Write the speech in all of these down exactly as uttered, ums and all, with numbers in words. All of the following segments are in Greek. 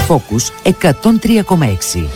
Focus εκατόν τρία κόμμα έξι.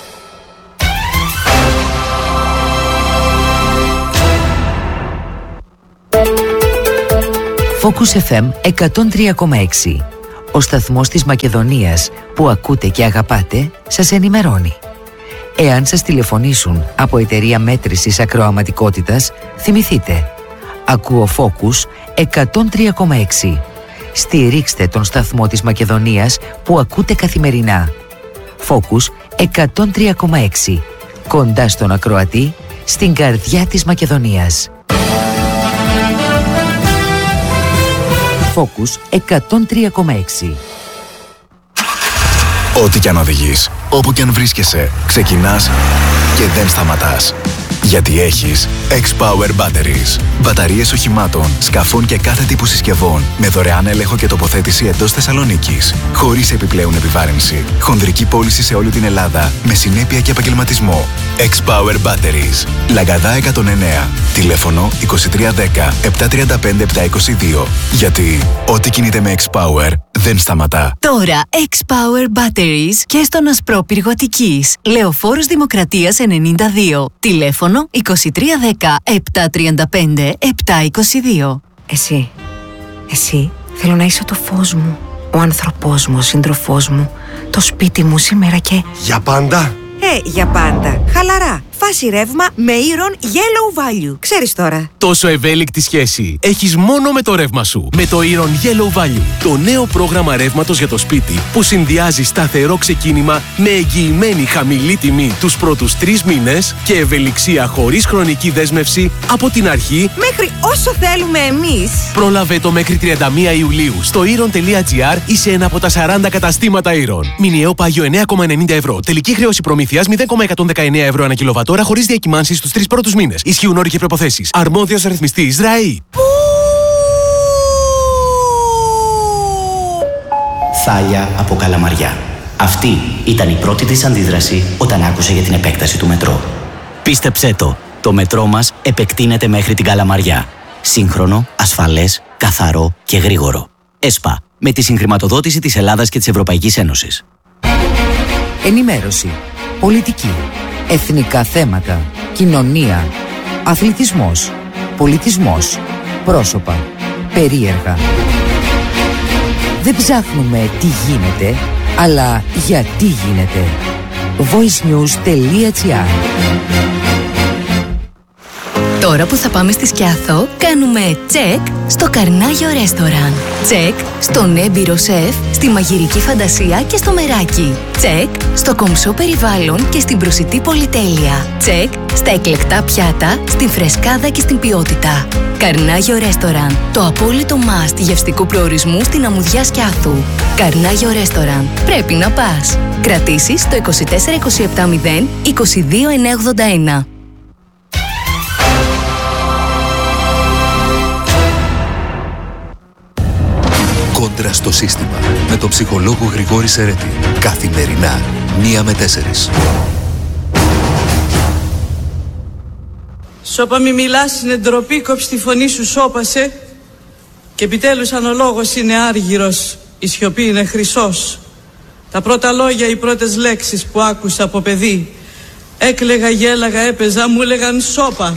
Focus εφ εμ εκατόν τρία κόμμα έξι. Ο σταθμός της Μακεδονίας που ακούτε και αγαπάτε σας ενημερώνει. Εάν σας τηλεφωνήσουν από εταιρεία μέτρησης ακροαματικότητας, θυμηθείτε. Ακούω Focus εκατόν τρία κόμμα έξι. Στηρίξτε τον σταθμό της Μακεδονίας που ακούτε καθημερινά. Focus εκατόν τρία κόμμα έξι. Κοντά στον ακροατή, στην καρδιά της Μακεδονίας. Focus εκατόν τρία κόμμα έξι. Ό,τι κι αν οδηγείς, όπου κι αν βρίσκεσαι, ξεκινάς και δεν σταματάς. Γιατί έχεις X-Power Batteries. Μπαταρίες οχημάτων, σκαφών και κάθε τύπου συσκευών με δωρεάν έλεγχο και τοποθέτηση εντός Θεσσαλονίκης. Χωρίς επιπλέον επιβάρυνση. Χονδρική πώληση σε όλη την Ελλάδα με συνέπεια και επαγγελματισμό. X-Power Batteries. Λαγκαδά εκατόν εννέα. Τηλέφωνο είκοσι τρία δέκα επτακόσια τριάντα πέντε επτακόσια είκοσι δύο. Γιατί ό,τι κινείται με X-Power δεν σταματά. Τώρα X-Power Batteries και στον Ασπρόπυργο Αττικής. Λεωφόρος Δημοκρατίας ενενήντα δύο. Τηλέφωνο είκοσι τρία δέκα επτακόσια τριάντα πέντε επτακόσια είκοσι δύο. Εσύ, εσύ θέλω να είσαι το φως μου, ο άνθρωπός μου, ο σύντροφός μου, το σπίτι μου σήμερα και... Για πάντα! Ε, για πάντα. Χαλαρά. Φάση ρεύμα με Iron Yellow Value. Ξέρεις τώρα. Τόσο ευέλικτη σχέση έχεις μόνο με το ρεύμα σου. Με το Iron Yellow Value. Το νέο πρόγραμμα ρεύματος για το σπίτι που συνδυάζει σταθερό ξεκίνημα με εγγυημένη χαμηλή τιμή τους πρώτους τρεις μήνες και ευελιξία χωρίς χρονική δέσμευση από την αρχή μέχρι όσο θέλουμε εμείς. Πρόλαβε το μέχρι τριάντα μία Ιουλίου στο iron τελεία gr ή σε ένα από τα σαράντα καταστήματα Iron. Μηνιαίο πάγιο εννέα κόμμα ενενήντα ευρώ. Τελική χρέωση προμήθειας μηδέν κόμμα εκατόν δεκαεννέα ευρώ ανά κιλοβατόρα χωρίς διακυμάνσεις στους τρεις πρώτους μήνες. Ισχύουν όροι και προϋποθέσεις. Αρμόδιος ρυθμιστής ΡΑΗ. Θάλια από Καλαμαριά. Αυτή ήταν η πρώτη της αντίδραση όταν άκουσε για την επέκταση του μετρό. Πίστεψέ το, το μετρό μας επεκτείνεται μέχρι την Καλαμαριά. Σύγχρονο, ασφαλές, καθαρό και γρήγορο. ΕΣΠΑ, με τη συγχρηματοδότηση της Ελλάδας και της Ευρωπαϊκής Ένωσης. Ενημέρωση, πολιτική, εθνικά θέματα, κοινωνία, αθλητισμός, πολιτισμός, πρόσωπα, περίεργα. Δεν ψάχνουμε τι γίνεται, αλλά γιατί γίνεται. voicenews τελεία gr. Τώρα που θα πάμε στη Σκιάθο, κάνουμε τσεκ στο Καρνάγιο Ρέστοραν. Τσεκ στον έμπειρο σεφ, στη μαγειρική φαντασία και στο μεράκι. Τσεκ στο κομψό περιβάλλον και στην προσιτή πολυτέλεια. Τσεκ στα εκλεκτά πιάτα, στην φρεσκάδα και στην ποιότητα. Καρνάγιο Ρέστοραν, το απόλυτο must γευστικού προορισμού στην αμμουδιά Σκιάθου. Καρνάγιο Ρέστοραν, πρέπει να πας. Κρατήσεις στο είκοσι τέσσερα είκοσι επτά μηδέν είκοσι δύο εννιακόσια ογδόντα ένα. Κόντρα στο σύστημα με τον ψυχολόγο Γρηγόρη Σερέτη. Καθημερινά, μία με τέσσερις. Σώπα μη μιλάς, είναι ντροπή, κόψει τη φωνή σου, σώπασε. Και επιτέλους αν ο λόγος είναι άργυρος, η σιωπή είναι χρυσός. Τα πρώτα λόγια, οι πρώτες λέξεις που άκουσα από παιδί, έκλαιγα, γέλαγα, έπαιζα, μου έλεγαν σώπα.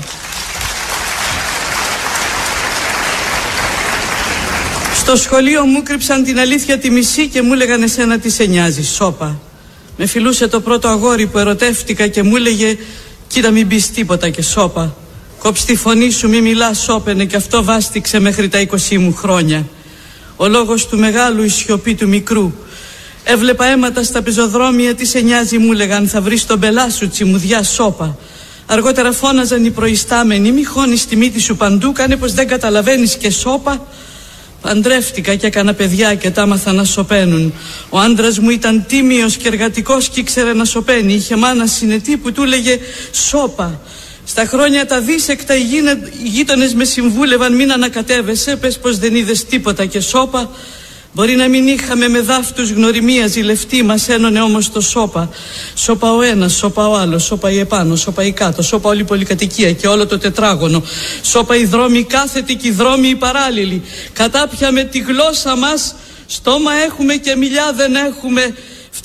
Στο σχολείο μου κρύψαν την αλήθεια τη μισή και μου έλεγαν εσένα τι σε νοιάζει, σώπα. Με φιλούσε το πρώτο αγόρι που ερωτεύτηκα και μου έλεγε κοίτα μην πεις τίποτα και σώπα. Κόψ' τη φωνή σου, μη μιλάς, σώπαινε και αυτό βάστηξε μέχρι τα είκοσι μου χρόνια. Ο λόγος του μεγάλου, η σιωπή του μικρού. Έβλεπα αίματα στα πεζοδρόμια, τι σε νοιάζει μου λέγαν, θα βρεις τον πελά σου, τσιμουδιά, σώπα. Αργότερα φώναζαν οι προϊστάμενοι, μη χώνεις τη μύτη σου παντού, κάνε πως δεν καταλαβαίνεις και σώπα. Παντρεύτηκα και έκανα παιδιά και τα άμαθα να σωπαίνουν. Ο άντρας μου ήταν τίμιος και εργατικός και ήξερε να σωπαίνει. Είχε μάνα συνετή που του έλεγε σώπα. Στα χρόνια τα δίσεκτα οι γείτονες με συμβούλευαν μην ανακατεύεσαι, πες πως δεν είδες τίποτα και σώπα. Μπορεί να μην είχαμε με δάφτους γνωριμία ζηλευτή, μας ένωνε όμως το σώπα. Σώπα ο ένας, σώπα ο άλλος, σώπα η επάνω, σώπα η κάτω, σώπα όλη η πολυκατοικία και όλο το τετράγωνο. Σώπα οι δρόμοι κάθετοι και οι δρόμοι οι παράλληλοι. Κατάπια με τη γλώσσα μας, στόμα έχουμε και μιλιά δεν έχουμε.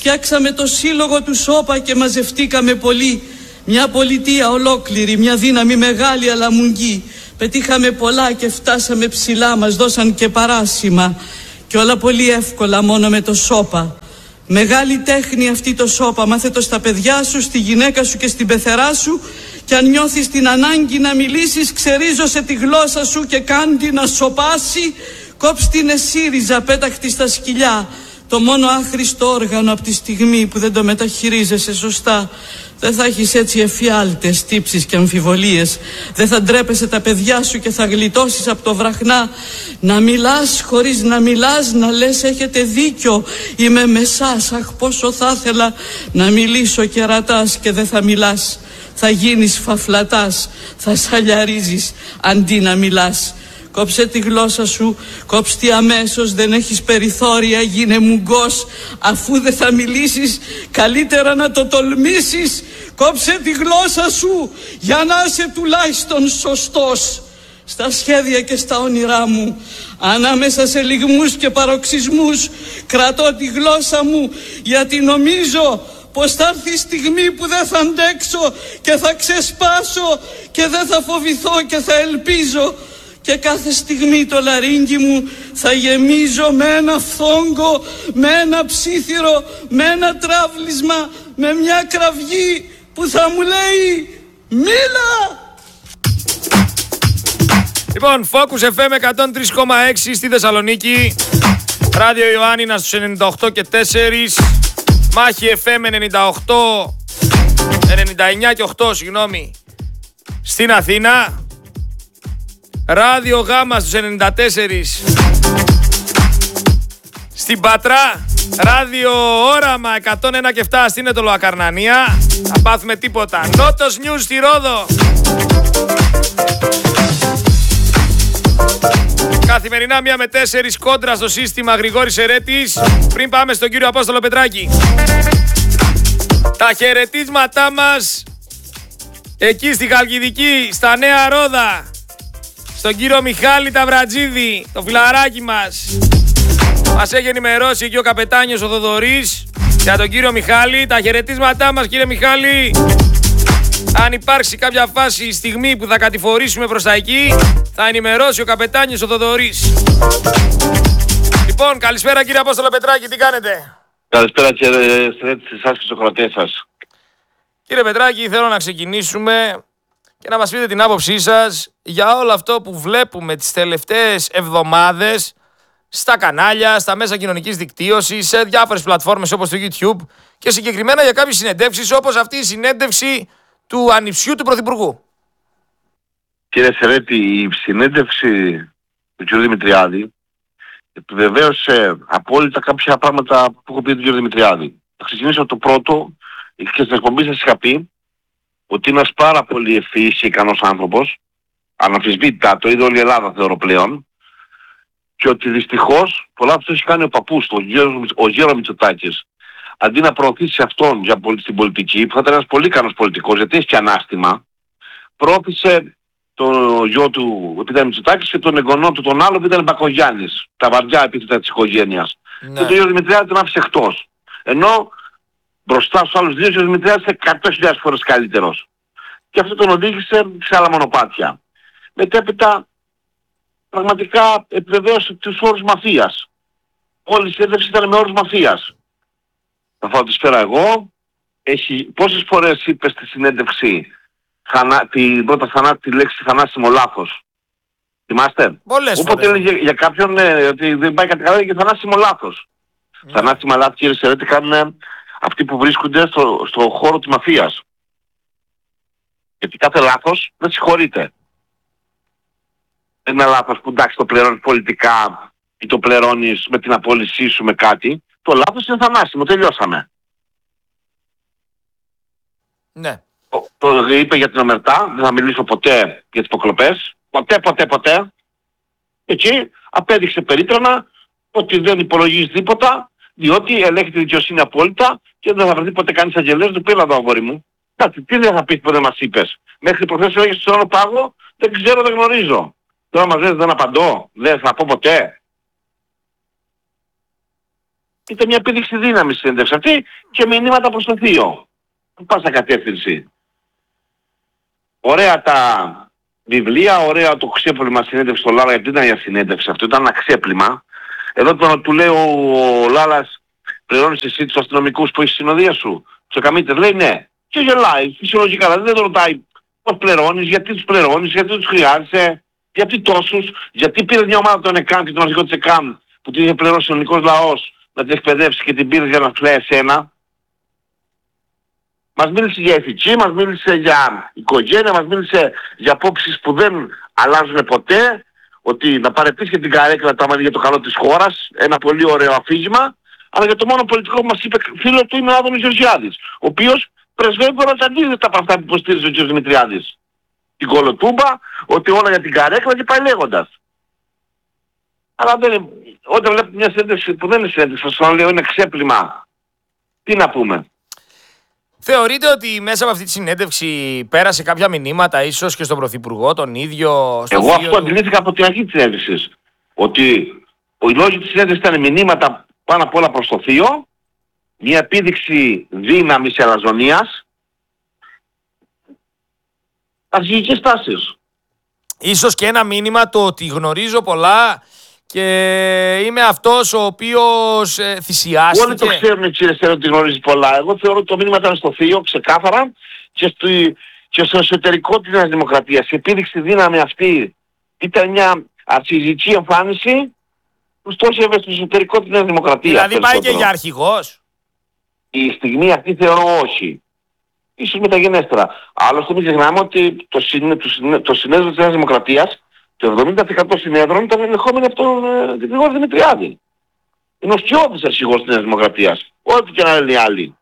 Φτιάξαμε το σύλλογο του Σόπα και μαζευτήκαμε πολύ. Μια πολιτεία ολόκληρη, μια δύναμη μεγάλη αλλά μουγγή. Πετύχαμε πολλά και φτάσαμε ψηλά, μας δώσαν και παράσημα. Και όλα πολύ εύκολα μόνο με το Σόπα. Μεγάλη τέχνη αυτή το Σόπα, μάθε το στα παιδιά σου, στη γυναίκα σου και στην πεθερά σου. Και αν νιώθεις την ανάγκη να μιλήσεις, ξερίζωσε τη γλώσσα σου και κάντι να σοπάσει. Κόψ' την εσύριζα, πέταχτη στα σκυλιά. Το μόνο άχρηστο όργανο από τη στιγμή που δεν το μεταχειρίζεσαι σωστά. Δεν θα έχεις έτσι εφιάλτες, τύψεις και αμφιβολίες. Δεν θα ντρέπεσαι τα παιδιά σου και θα γλιτώσεις από το βραχνά. Να μιλάς χωρίς να μιλάς, να λες έχετε δίκιο. Είμαι με σας, αχ πόσο θα ήθελα να μιλήσω και ρατάς και δεν θα μιλάς. Θα γίνεις φαφλατάς, θα σαλιαρίζεις αντί να μιλάς. Κόψε τη γλώσσα σου, κόψε τη αμέσως, δεν έχεις περιθώρια, γίνε μουγκός. Αφού δεν θα μιλήσεις, καλύτερα να το τολμήσεις. Κόψε τη γλώσσα σου, για να είσαι τουλάχιστον σωστός. Στα σχέδια και στα όνειρά μου, ανάμεσα σε λυγμούς και παροξισμούς, κρατώ τη γλώσσα μου, γιατί νομίζω πως θα έρθει η στιγμή που δεν θα αντέξω και θα ξεσπάσω και δεν θα φοβηθώ και θα ελπίζω. Και κάθε στιγμή το λαρύγγι μου θα γεμίζω με ένα φθόγκο, με ένα ψήθυρο, με ένα τραύλισμα, με μια κραυγή που θα μου λέει «Μίλα!». Λοιπόν, Focus εφ εμ εκατόν τρία κόμμα έξι στη Θεσσαλονίκη, Ράδιο Ιωάννινα στους ενενήντα οκτώ και τέσσερα, Μάχη εφ εμ ενενήντα οκτώ, ενενήντα εννιά και οκτώ, συγγνώμη, στην Αθήνα, Ράδιο Γάμα στους ενενήντα τέσσερα στην Πάτρα, Ράδιο Όραμα εκατόν ένα και επτά στην Ετωλοακαρνανία. Θα πάθουμε τίποτα. Νότος News στη Ρόδο. Καθημερινά μία με τέσσερις κόντρα στο σύστημα Γρηγόρης Ερέτης. Πριν πάμε στον κύριο Απόστολο Πετράκη, τα χαιρετίσματά μας εκεί στη Χαλκιδική, στα Νέα Ρόδα, στον κύριο Μιχάλη Ταβρατζίδη, το φιλαράκι μας. Μας έχει ενημερώσει εκεί ο καπετάνιος ο Θοδωρής για τον κύριο Μιχάλη. Τα χαιρετίσματά μας, κύριε Μιχάλη. Αν υπάρξει κάποια φάση, στιγμή που θα κατηφορήσουμε προς τα εκεί, θα ενημερώσει ο καπετάνιος ο Θοδωρής. Λοιπόν, καλησπέρα κύριε Απόστολο Πετράκη, τι κάνετε? Καλησπέρα κύριε Στρέτη, σε εσάς και στους κρατές σας. Κύριε Πετράκη, θέλω να ξεκινήσουμε και να μας πείτε την άποψή σας για όλο αυτό που βλέπουμε τις τελευταίες εβδομάδες στα κανάλια, στα μέσα κοινωνικής δικτύωσης, σε διάφορες πλατφόρμες όπως το YouTube και συγκεκριμένα για κάποιες συνεντεύξεις όπως αυτή η συνέντευξη του ανιψιού του Πρωθυπουργού. Κύριε Σερέτη, η συνέντευξη του κ. Δημητριάδη επιβεβαίωσε απόλυτα κάποια πράγματα που έχω πει του κ. Δημητριάδη. Θα ξεκινήσω από το πρώτο, και στην εκπομπή σας είχα πει ότι είναι ένας πάρα πολύ ευφυής και ικανός άνθρωπος, αναμφισβήτητα, το είδε όλη η Ελλάδα θεωρώ πλέον, και ότι δυστυχώς πολλά από αυτό έχει κάνει ο παππούς του, ο Γιώργος Μητσοτάκης. Αντί να προωθήσει αυτόν για στην πολιτική, που θα ήταν ένας πολύ ικανός πολιτικός, γιατί έχει και ανάστημα, πρόωθησε το γιο του, επειδή ήταν Μητσοτάκης, και τον εγγονό του τον άλλο, που ήταν Μπακογιάννης, τα βαριά επίθετα της οικογένειας. Ναι. Και τον Γιώργο Δημητριάδη τον άφησε εκτός. Ενώ μπροστά στους άλλους δύο, ο Δημητριάδης είναι εκατό χιλιάδες φορές καλύτερος. Και αυτό τον οδήγησε σε άλλα μονοπάτια. Μετέπειτα, πραγματικά επιβεβαίωσε τους όρους μαφίας. Όλη η συνέντευξη ήταν με όρους μαφίας. Θα φάω τη σφαίρα εγώ. Έχει, πόσες φορές είπε στη συνέντευξη θανα, την πρώτα θανά, τη λέξη θανάσιμο λάθος? Θυμάστε? Πολλές Όποτε έλεγε για, για κάποιον ναι, ότι δεν πάει κάτι καλά, και θανάσιμο λάθος. Mm. Θανάσιμα λάθη, κύριε Σερέτη, κάνουν αυτοί που βρίσκονται στο, στο χώρο της μαφίας. Γιατί κάθε λάθος δεν συγχωρείται. Δεν είναι λάθος που εντάξει το πληρώνεις πολιτικά ή το πληρώνεις με την απόλυσή σου με κάτι. Το λάθος είναι θανάσιμο, τελειώσαμε. Ναι. Το, το είπε για την Ομερτά, δεν θα μιλήσω ποτέ για τις υποκλοπές. Ποτέ, ποτέ, ποτέ. Εκεί απέδειξε περίτρανα ότι δεν υπολογίζει τίποτα, διότι ελέγχει τη δικαιοσύνη απόλυτα και δεν θα βρεθεί ποτέ κανείς αγγελέας. Του πει εδώ, αγόρι μου. Κάτι, τι δεν θα πεις που δεν μας είπες? Μέχρι προχθές έλεγες στον άλλο πάγο, δεν ξέρω, δεν γνωρίζω. Τώρα μας λες δεν απαντώ, δεν θα πω ποτέ. Ήταν μια επίδειξη δύναμης συνέντευξη αυτή και μηνύματα προς το θείο. Πάσα κατεύθυνση. Ωραία τα βιβλία, ωραία το ξέπλυμα συνέντευξη στο Λάλα, γιατί ήταν για συνέντευξη αυτό, ήταν ένα ξέπλυμα. Εδώ τώρα του λέει ο, ο Λάλας, πληρώνεις εσύ τους αστυνομικούς που έχεις συνοδεία σου, τους εκαμίτες, λέει ναι. Και γελάει, φυσιολογικά, δηλαδή δεν το ρωτάει πώς πληρώνεις, γιατί τους πληρώνεις, γιατί τους χρειάζεσαι, γιατί τόσους, γιατί πήρες μια ομάδα των ΕΚΑΜ και τον αρχηγό της ΕΚΑΜ που την είχε πληρώσει ο ελληνικός λαός να την εκπαιδεύσει και την πήρες για να φλέει εσένα. Μας μίλησε για ηθική, μας μίλησε για οικογένεια, μας μίλησε για απόψεις που δεν αλλάζουν ποτέ, ότι να παραιτήσει και την καρέκλα τα για το καλό της χώρας, ένα πολύ ωραίο αφήγημα, αλλά για το μόνο πολιτικό που μας είπε φίλο του είναι ο Άδωνης Γεωργιάδης, ο οποίος πρεσβεύει όλα τα αντίθετα από αυτά που υποστήριζε ο κ. Δημητριάδης. Την κολοτούμπα, ότι όλα για την καρέκλα και πάει λέγοντας. Αλλά δεν, όταν βλέπετε μια συνέντευξη που δεν είναι συνέντευξη, σας λέω είναι ξέπλυμα, τι να πούμε. Θεωρείτε ότι μέσα από αυτή τη συνέντευξη πέρασε κάποια μηνύματα ίσως και στον Πρωθυπουργό τον ίδιο? Στο Εγώ αυτό αντιλήφθηκα από την αρχή της συνέντευξης. Ότι οι λόγοι της συνέντευξης ήταν μηνύματα πάνω απ' όλα προς το θείο, μια επίδειξη δύναμης αλαζονίας, αρχικές τάσεις. Ίσως και ένα μήνυμα το ότι γνωρίζω πολλά και είμαι αυτός ο οποίος ε, θυσιάστηκε. Όλοι το ξέρουν, κύριε Στέλιο, ότι γνωρίζει πολλά. Εγώ θεωρώ ότι το μήνυμα ήταν στο θείο, ξεκάθαρα, και στο, και στο εσωτερικό της Νέας Δημοκρατίας. Η επίδειξη δύναμη αυτή ήταν μια αρχιζική εμφάνιση που στόχευε στο εσωτερικό της Νέας Δημοκρατίας. Δηλαδή πάει και για αρχηγός. Η στιγμή αυτή θεωρώ όχι. Ίσως μεταγενέστερα. Άλλωστε μην ξεχνάμε ότι το, συνέ, το, συνέ, το συνέδριο της Νέας Δημοκρατίας, το εβδομήντα τοις εκατό συνέδρων ήταν ελεγχόμενοι από τον ε, Γρηγόρη Δημητριάδη. Είναι ο σκιώδης αρχηγός της Νέας Δημοκρατίας. Ό,τι και να λένε οι άλλοι.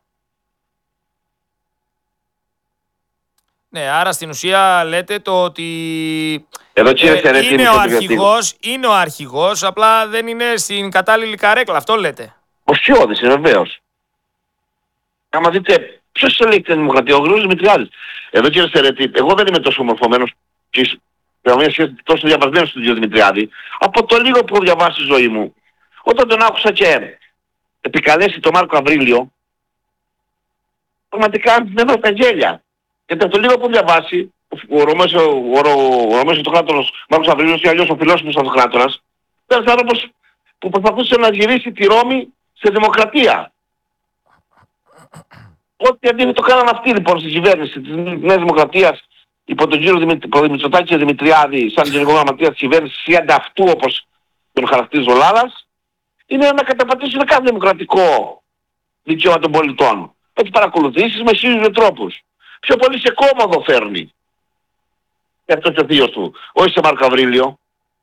Ναι, άρα στην ουσία λέτε το ότι Εδώ, κύριε ε, Σερέτη, είναι, ο αρχηγός, είναι ο αρχηγός, απλά δεν είναι στην κατάλληλη καρέκλα. Αυτό λέτε. Ο σκιώδης είναι βεβαίως. Άμα δείτε ποιος ελέγχει την Δημοκρατία, ο Γρηγόρης Δημητριάδης. Εδώ, κύριε Σερέτη, εγώ δεν είμαι τόσο ομορφωμένος και τόσο διαβασμένος στον κύριο Δημητριάδη. Από το λίγο που έχω διαβάσει στη ζωή μου, όταν τον άκουσα και επικαλέσει τον Μάρκο Αβρίλιο, πραγματικά δεν έδωσα γέλια. Γιατί από το λίγο που έχω διαβάσει, ο Ρωμαίος Αυτοκράτορας Μάρκος Αβρίλιος ή αλλιώς ο φιλόσοφος Αυτοκράτορας, ήταν ένας άνθρωπος που προσπαθούσε να γυρίσει τη Ρώμη σε δημοκρατία. Ό,τι αντίθετο κάναν αυτοί λοιπόν στην κυβέρνηση της Νέας Δημοκρατίας υπό τον κύριο Μητσοτάκη και Δημητριάδη σαν γενικό γραμματέα της κυβέρνησης ή ανταυτού όπως τον χαρακτηρίζει ο Λάλας, είναι να καταπατήσουν κάθε δημοκρατικό δικαίωμα των πολιτών. Έχει παρακολουθήσεις με χίλιους τρόπους. Πιο πολύ σε κόμμα φέρνει. Και αυτό και ο θείος του. Όχι σε Μάρκο Αβρίλιο.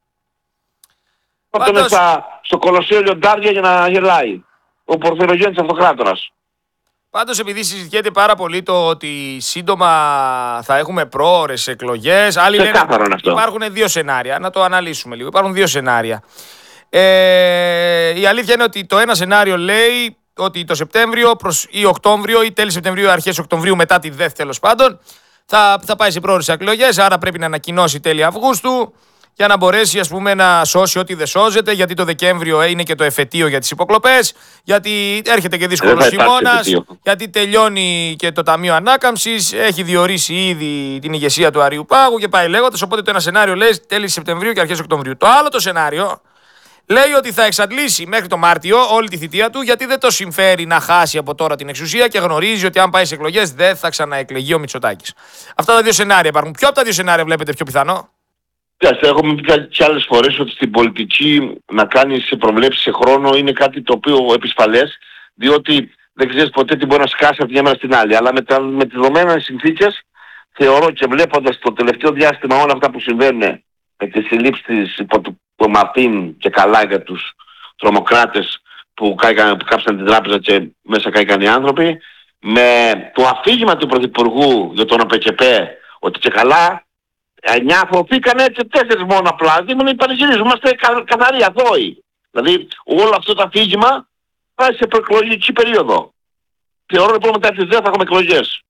Όταν είναι στο Κολοσσέο Λιοντάρια για να γελάει. Ο Πορφυρογέννης Αυτοκράτορας. Πάντως επειδή συζητιέται πάρα πολύ το ότι σύντομα θα έχουμε προώρες εκλογές, άλλοι λένε υπάρχουν δύο σενάρια, να το αναλύσουμε λίγο. Υπάρχουν δύο σενάρια. Ε, η αλήθεια είναι ότι το ένα σενάριο λέει ότι το Σεπτέμβριο προς ή Οκτώβριο ή τέλη Σεπτεμβρίου ή αρχές Οκτωβρίου μετά τη ΔΕΘ τέλος πάντων θα, θα πάει σε προώρες εκλογές, άρα πρέπει να ανακοινώσει τέλη Αυγούστου για να μπορέσει ας πούμε να σώσει ό,τι δεν σώζεται, γιατί το Δεκέμβριο είναι και το εφετείο για τις υποκλοπές, γιατί έρχεται και δύσκολος χειμώνας, γιατί τελειώνει και το Ταμείο Ανάκαμψης, έχει διορίσει ήδη την ηγεσία του Αριού Πάγου και πάει λέγοντας, οπότε το ένα σενάριο λέει τέλη Σεπτεμβρίου και αρχές Οκτωβρίου. Το άλλο το σενάριο λέει ότι θα εξαντλήσει μέχρι το Μάρτιο όλη τη θητεία του, γιατί δεν το συμφέρει να χάσει από τώρα την εξουσία και γνωρίζει ότι αν πάει σε εκλογές δεν θα ξαναεκλεγεί ο Μητσοτάκης. Αυτά τα δύο σενάρια υπάρχουν. Ποιο από τα δύο σενάρια βλέπετε πιο πιθανό? Έχουμε πει και άλλες φορές ότι στην πολιτική να κάνεις προβλέψεις σε χρόνο είναι κάτι το οποίο επισφαλές, διότι δεν ξέρεις ποτέ τι μπορεί να σκάσει από τη μια μέρα στην άλλη. Αλλά με, τα, με τις δεδομένες συνθήκες θεωρώ και βλέποντας το τελευταίο διάστημα όλα αυτά που συμβαίνουν με τις συλλήψεις υπό του Μαρτίν και καλά για τους τρομοκράτες που, κάηκαν, που κάψαν την τράπεζα και μέσα κάηκαν οι άνθρωποι, με το αφήγημα του Πρωθυπουργού για τον ΟΠΕΚΕΠΕ ότι και καλά εννιά αφρωθήκανε και τέσσερις μόνο απλά. Δεν μην πανηγυρίζουμε, είμαστε κα, καθαροί αθώοι. Δηλαδή όλο αυτό το αφήγημα πάει σε προεκλογική περίοδο. Θεωρώ λοιπόν μετά τη ΔΕΘ θα έχουμε εκλογές.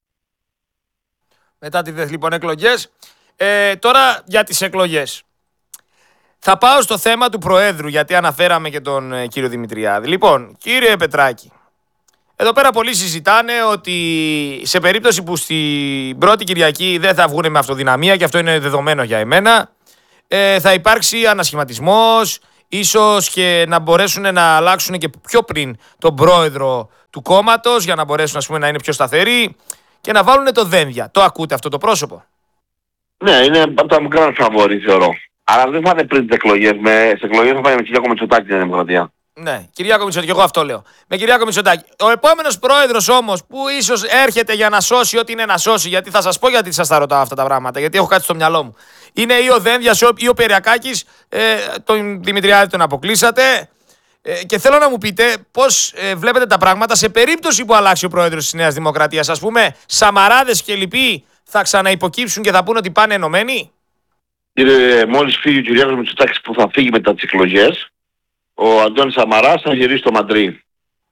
Μετά τη ΔΕΘ λοιπόν εκλογές. Ε, τώρα για τις εκλογές. Θα πάω στο θέμα του Προέδρου, γιατί αναφέραμε και τον ε, κύριο Δημητριάδη. Λοιπόν, κύριε Πετράκη, εδώ πέρα πολλοί συζητάνε ότι σε περίπτωση που στην πρώτη Κυριακή δεν θα βγουν με αυτοδυναμία, και αυτό είναι δεδομένο για εμένα, ε, θα υπάρξει ανασχηματισμός, ίσως και να μπορέσουν να αλλάξουν και πιο πριν τον πρόεδρο του κόμματος για να μπορέσουν, ας πούμε, να είναι πιο σταθεροί και να βάλουν το δένδια. Το ακούτε αυτό το πρόσωπο? Ναι, είναι από τα μικρά φαβόρι, θεωρώ. Αλλά δεν θα είναι πριν τις εκλογές. Με, σε εκλογές θα πάει με Κυριάκο Μητσοτάκη την Δημοκρατία. Ναι, Κυριάκο Μητσοτάκη, εγώ αυτό λέω. Με Κυριάκο Μητσοτάκη. Ο επόμενος πρόεδρος όμως που ίσως έρχεται για να σώσει ό,τι είναι να σώσει, γιατί θα σας πω γιατί σας τα ρωτάω αυτά τα πράγματα, γιατί έχω κάτι στο μυαλό μου. Είναι ή ο Δένδιας ή ο Περιακάκης, ε, τον Δημητριάδη τον αποκλείσατε. Ε, και θέλω να μου πείτε πώς ε, βλέπετε τα πράγματα σε περίπτωση που αλλάξει ο πρόεδρος της Νέας Δημοκρατίας. Ας πούμε, Σαμαράδες και λοιποί θα ξαναυποκύψουν και θα πούνε ότι πάνε ενωμένοι. Κύριε, μόλις φύγει ο Κυριάκος Μητσοτάκης που θα φύγει μετά τις εκλογές, ο Αντώνης Σαμαράς θα γυρίσει στο Μαντρί.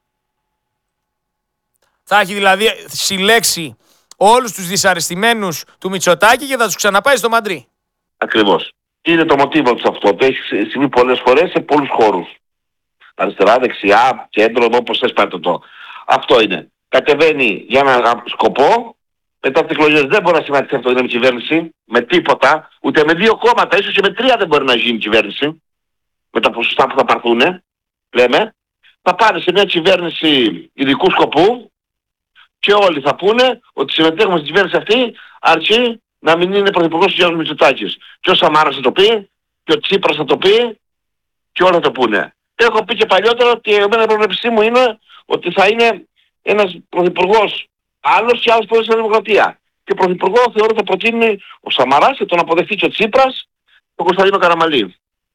Θα έχει δηλαδή συλλέξει όλους τους δυσαρεστημένους του Μητσοτάκη και θα τους ξαναπάει στο Μαντρί. Ακριβώς. Είναι το μοτίβο του αυτό. Το έχει συμβεί πολλές φορές σε πολλούς χώρους. Αριστερά, δεξιά, κέντρο, όπως θες πάρτε το. Αυτό είναι. Κατεβαίνει για έναν σκοπό. Μετά τις εκλογές δεν μπορεί να συμμετέχει αυτό είναι με κυβέρνηση, με τίποτα, ούτε με δύο κόμματα, ίσως και με τρία δεν μπορεί να γίνει κυβέρνηση, με τα ποσοστά που θα πάρθουν, λέμε. Θα πάνε σε μια κυβέρνηση ειδικού σκοπού και όλοι θα πούνε ότι συμμετέχουμε στην κυβέρνηση αυτή αρκεί να μην είναι πρωθυπουργός ο Γιάννης Μητσοτάκης. Και ο Σαμάρας θα το πει, και ο Τσίπρας θα το πει, και όλα θα το πούνε. Έχω πει και παλιότερα ότι εμένα η προβλέψή μου είναι ότι θα είναι ένας πρωθυπουργός άλλος και άλλος πρόεδρος στην Δημοκρατία. Και πρωθυπουργό θεωρώ θα προτείνει ο Σαμαράς και τον αποδεχτεί και ο Τσίπρας και ο Κωνσταντίνο Καραμανλή.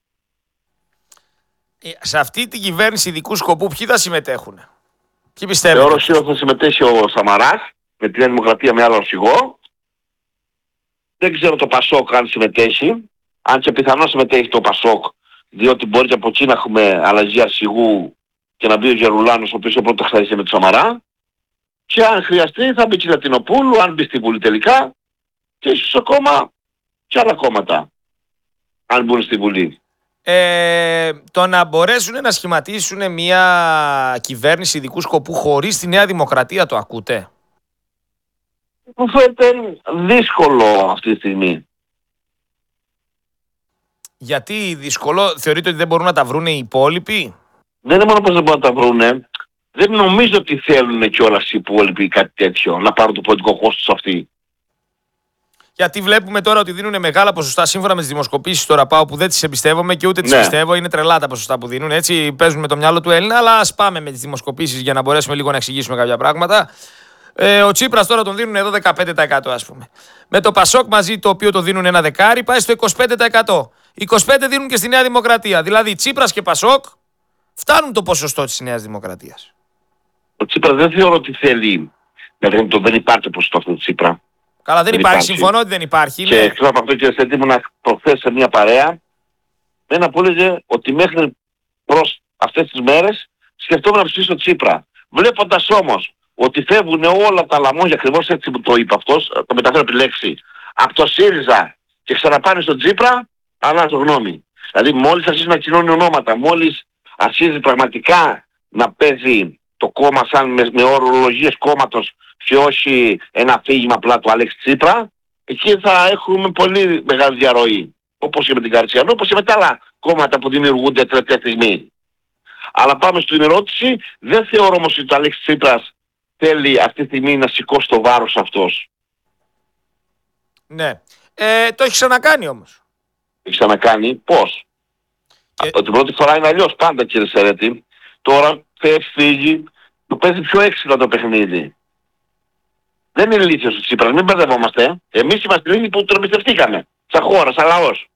Σε αυτή την κυβέρνηση ειδικού σκοπού ποιοι θα συμμετέχουν? Ποιοι πιστεύετε? Θεωρώ ότι θα συμμετέχει ο Σαμαράς με τη Νέα Δημοκρατία με άλλο αρχηγό. Δεν ξέρω το Πασόκ αν συμμετέχει. Αν και πιθανώς συμμετέχει το Πασόκ, διότι μπορεί και από εκεί να έχουμε αλλαγή αρχηγού και να μπει ο Γερουλάνος, ο οποίος ο πρώτος θα είσαι με τον Σαμαρά. Και αν χρειαστεί θα μπει και η Λατινοπούλου, αν μπει στη Βουλή τελικά, και ίσως ακόμα και άλλα κόμματα, αν μπουν στη Βουλή. Ε, το να μπορέσουν να σχηματίσουν μια κυβέρνηση ειδικού σκοπού χωρίς τη Νέα Δημοκρατία, το ακούτε? Μου φαίνεται δύσκολο αυτή τη στιγμή. Γιατί δύσκολο? Θεωρείτε ότι δεν μπορούν να τα βρούνε οι υπόλοιποι? Δεν είναι μόνο πως δεν μπορούν να τα βρούνε. Δεν νομίζω ότι θέλουν κιόλας οι υπόλοιποι κάτι τέτοιο, να πάρουν το πολιτικό κόστος αυτοί. Γιατί βλέπουμε τώρα ότι δίνουν μεγάλα ποσοστά σύμφωνα με τις δημοσκοπήσεις τώρα πάω που δεν τις εμπιστεύομαι και ούτε τις ναι. πιστεύω. Είναι τρελά τα ποσοστά που δίνουν. Έτσι παίζουν με το μυαλό του Έλληνα, αλλά ας πάμε με τις δημοσκοπήσεις για να μπορέσουμε λίγο να εξηγήσουμε κάποια πράγματα. Ε, ο Τσίπρας τώρα τον δίνουν εδώ δεκαπέντε τοις εκατό ας πούμε. Με το Πασόκ μαζί, το οποίο το δίνουν ένα δεκάρι, πάει στο είκοσι πέντε τοις εκατό. είκοσι πέντε τοις εκατό δίνουν και στη Νέα Δημοκρατία. Δηλαδή Τσίπρας και Πασόκ φτάνουν το ποσοστό της Νέας Δημοκρατίας. Ο Τσίπρας δεν θεωρώ ότι θέλει, δηλαδή το δεν υπάρχει το ποσοστό αυτό του Τσίπρα. Καλά, δεν, δεν υπάρχει. υπάρχει. Συμφωνώ ότι δεν υπάρχει. Και εκτός από αυτό, κύριε Στέτη, ήμουν προχθές σε μια παρέα, με ένα που έλεγε ότι μέχρι προς αυτές τις μέρες σκεφτόμουν να ψήσω Τσίπρα. Βλέποντας όμως ότι φεύγουν όλα τα λαμόγια, ακριβώς έτσι που το είπε αυτός, το μεταφέρω επί λέξη, από το ΣΥΡΙΖΑ και ξαναπάνε στον Τσίπρα, αλλάζω γνώμη. Δηλαδή μόλις αρχίζει να κοινώνει ονόματα, μόλις αρχίζει πραγματικά να παίζει το κόμμα σαν με, με ορολογίες κόμματος και όχι ένα αφήγημα απλά του Αλέξη Τσίπρα, εκεί θα έχουμε πολύ μεγάλη διαρροή. Όπως και με την Καρτσιανό, όπως και με τα άλλα κόμματα που δημιουργούνται τελευταία στιγμή. Αλλά πάμε στην ερώτηση, δεν θεωρώ όμως ότι ο Αλέξη Τσίπρας θέλει αυτή τη στιγμή να σηκώσει το βάρος αυτός. Ναι. Ε, το έχει ξανακάνει όμως. Έχει ξανακάνει πώς? Ε... Την πρώτη φορά είναι αλλιώς πάντα, κύριε Σερέτη. Τώρα φεύγει, φύγει, το παίζει πιο έξυπνα το παιχνίδι. Δεν είναι ηλίθιος ο Τσίπρας, μην μπερδευόμαστε. Εμείς είμαστε λίγοι που τον εμπιστευτήκαμε. Σαν χώρα, σαν λαός.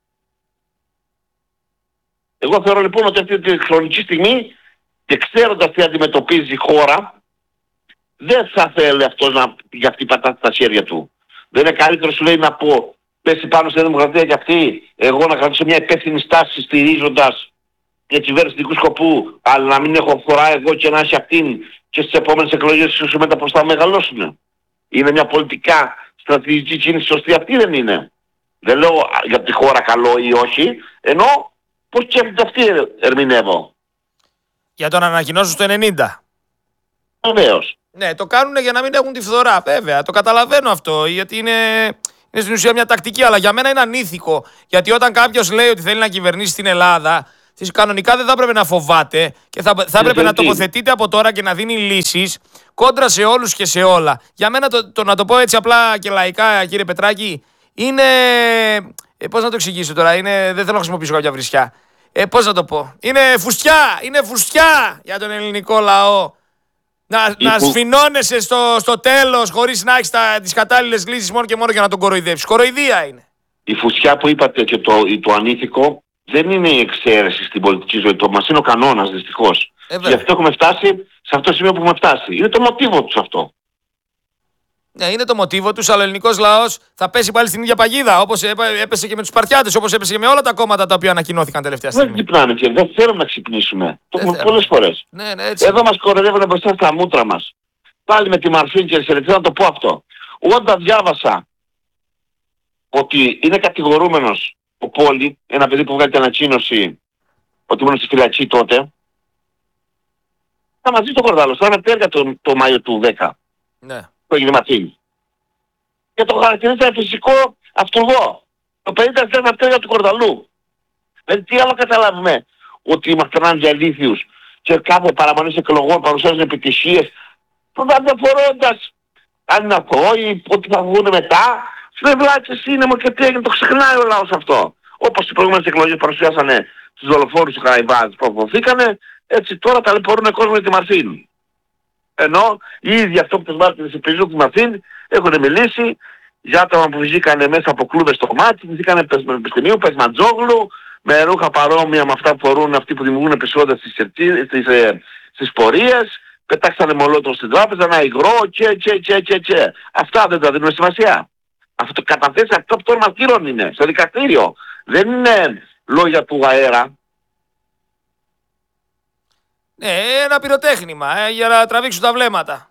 Εγώ θεωρώ λοιπόν ότι αυτή τη χρονική στιγμή και ξέροντας τι αντιμετωπίζει η χώρα, δεν θα θέλει αυτός να για αυτή πατάτη στα χέρια του. Δεν είναι καλύτερο, σου λέει, να πω πέσει πάνω στη Δημοκρατία και αυτή, εγώ να κρατήσω μια υπεύθυνη στάση στηρίζοντας μια κυβέρνηση δικού σκοπού, αλλά να μην έχω φορά εγώ και να έχει αυτήν και στις επόμενες εκλογές σου μετά προς τα μεγαλώσουν. Είναι μια πολιτικά στρατηγική κίνηση σωστή, αυτή δεν είναι? Δεν λέω για τη χώρα καλό ή όχι, ενώ πώς σκέφτεται αυτή ερμηνεύω. Για τον ανακοινώσουν στο ενενήντα. Βεβαίως. Ναι, το κάνουν για να μην έχουν τη φθορά, βέβαια. Το καταλαβαίνω αυτό, γιατί είναι, είναι στην ουσία μια τακτική, αλλά για μένα είναι ανήθικο. Γιατί όταν κάποιος λέει ότι θέλει να κυβερνήσει την Ελλάδα, κανονικά δεν θα έπρεπε να φοβάται και θα, θα έπρεπε να τοποθετείται από τώρα και να δίνει λύσεις κόντρα σε όλους και σε όλα. Για μένα, το, το να το πω έτσι απλά και λαϊκά, κύριε Πετράκη, είναι. Ε, πώς να το εξηγήσω τώρα, είναι, δεν θέλω να χρησιμοποιήσω κάποια βρισιά. Ε, πώς να το πω. Είναι φουστιά! Είναι φουστιά για τον ελληνικό λαό. Να, να που... σφινώνεσαι στο, στο τέλος χωρίς να έχεις τα, τις κατάλληλες λύσεις μόνο και μόνο για να τον κοροϊδεύεις. Κοροϊδία είναι. Η φουστιά που είπατε και το, το ανήθικο δεν είναι η εξαίρεση στην πολιτική ζωή. Το μας είναι ο κανόνας, δυστυχώς. Ε, Γι' αυτό έχουμε φτάσει σε αυτό το σημείο που έχουμε φτάσει. Είναι το μοτίβο τους αυτό. Ναι, είναι το μοτίβο τους, αλλά ο ελληνικός λαός θα πέσει πάλι στην ίδια παγίδα. Όπως έπεσε και με τους Σπαρτιάτες, όπως έπεσε και με όλα τα κόμματα τα οποία ανακοινώθηκαν τελευταία στιγμή. Δεν ξυπνάνε και δεν θέλουν να ξυπνήσουμε. Το έχουμε πολλές φορές. Ναι, ναι, έτσι. Εδώ μας κοροϊδεύουν μπροστά στα μούτρα μας. Πάλι με τη Μαρφίν και Σερετή, να το πω αυτό. Όταν διάβασα ότι είναι κατηγορούμενος ο Πόλη, ένα παιδί που βγάλει την ανακοίνωση ότι ήμουν στη φυλακή τότε, θα μαζί το Κορδάλος, θα είναι πέρα το, το Μάιο του δέκα. Ναι. Το έγινε Ματίνη. Και το χαρακτηρίζει φυσικό αυτούργο. Το πενήντα τέσσερα στα πτέρια του Κορδαλού. Δηλαδή τι άλλο καταλάβουμε, ότι είμαστε έναν διαλήθιους και κάθε παραμονή εκλογών παρουσιάζουν επιτυχίες, διαφορώντας αν είναι αυτό ή ότι θα βγουν μετά. Σλεβλάτσες είναι μου και τι έγινε, το ξεχνάει ο λαός αυτό. Όπως οι προηγούμενες εκλογές παρουσιάσανε τους δολοφόνους του Καραϊβάζ που αποδοθήκανε, έτσι τώρα ταλαιπωρούν κόσμο με τη Μαρθίν. Ενώ οι ίδιοι αυτό που τους μάρτυρες σε πεζού του Μαρθίν έχουν μιλήσει για άτομα που βγήκανε μέσα από κλούβες στο μάτι, βγήκανε πανεπιστημίου, Πεσμαντζόγλου, με ρούχα παρόμοια με αυτά που φορούν αυτοί που δημιουργούν επεισόδια στις, στις, ε, στις πορείες, πετάξανε μολότο στην τράπεζα, ένα υγρό και και και και και. Αυτά δεν τα δίνουν σημασία. Αυτό το καταθέσει αυτό που των μαρτύρων είναι, στο δικαστήριο. Δεν είναι λόγια του αέρα. Ναι, ένα πυροτέχνημα ε, για να τραβήξουν τα βλέμματα.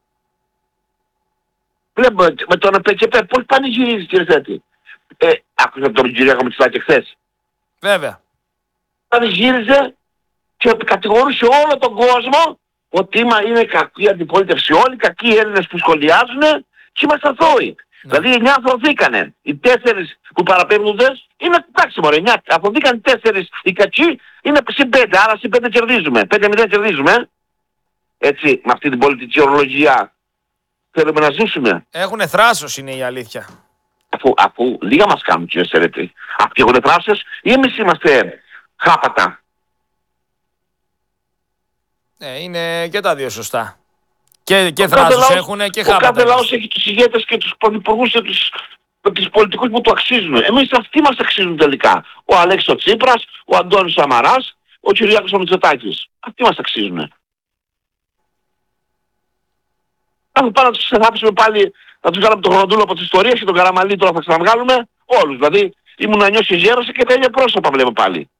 Βλέπουμε με τον ΕΠΕΚΕΠΕ πώς πανηγυρίζει, κύριε Θέτη. Ε, άκουσα τον Κυριάκο Μητσοτάκη χθες. Βέβαια. Πανηγύριζε και κατηγορούσε όλο τον κόσμο ότι είναι κακή αντιπολίτευση όλοι, κακοί Έλληνες που σχολιάζουν και είμαστε αθώοι. Ναι. Δηλαδή εννιά αθωθήκανε. Οι τέσσερις που παραπέμπτοντες είναι εντάξει μωρέ, εννιά αθωθήκαν οι τέσσερις οι κακοί, είναι συν πέντε, άρα συν πέντε κερδίζουμε. πέντε μηδέν κερδίζουμε. Έτσι, με αυτή την πολιτική ορολογία θέλουμε να ζήσουμε. Έχουνε θράσος είναι η αλήθεια. Αφού, αφού λίγα μας κάνουν κύριε Σερέτη. Αυτοί έχουνε θράσος ή εμείς είμαστε χάπατα. Ναι, είναι και τα δύο σωστά. Και, και θράσος έχουνε και χάπατα. Ο κάθε λαός έχει τους ηγέτες και τους πρωθυπουργούς και τους, τους πολιτικούς που του αξίζουν. Εμείς αυτοί μας αξίζουν τελικά. Ο Αλέξης ο Τσίπρας, ο Αντώνης Σαμαράς, ο Κυριάκος ο Μητσοτάκης. Αυτοί μας αξίζουν. Αν πάμε να τους αφήσουμε πάλι, να τους βγάλουμε τον Χρονοτούλο από τις ιστορίες και τον Καραμαλή τώρα θα ξαναβγάλουμε όλους. Δηλαδή ήμουν να νιώσει γέρος και τα ίδια πρόσωπα βλέπω πάλι.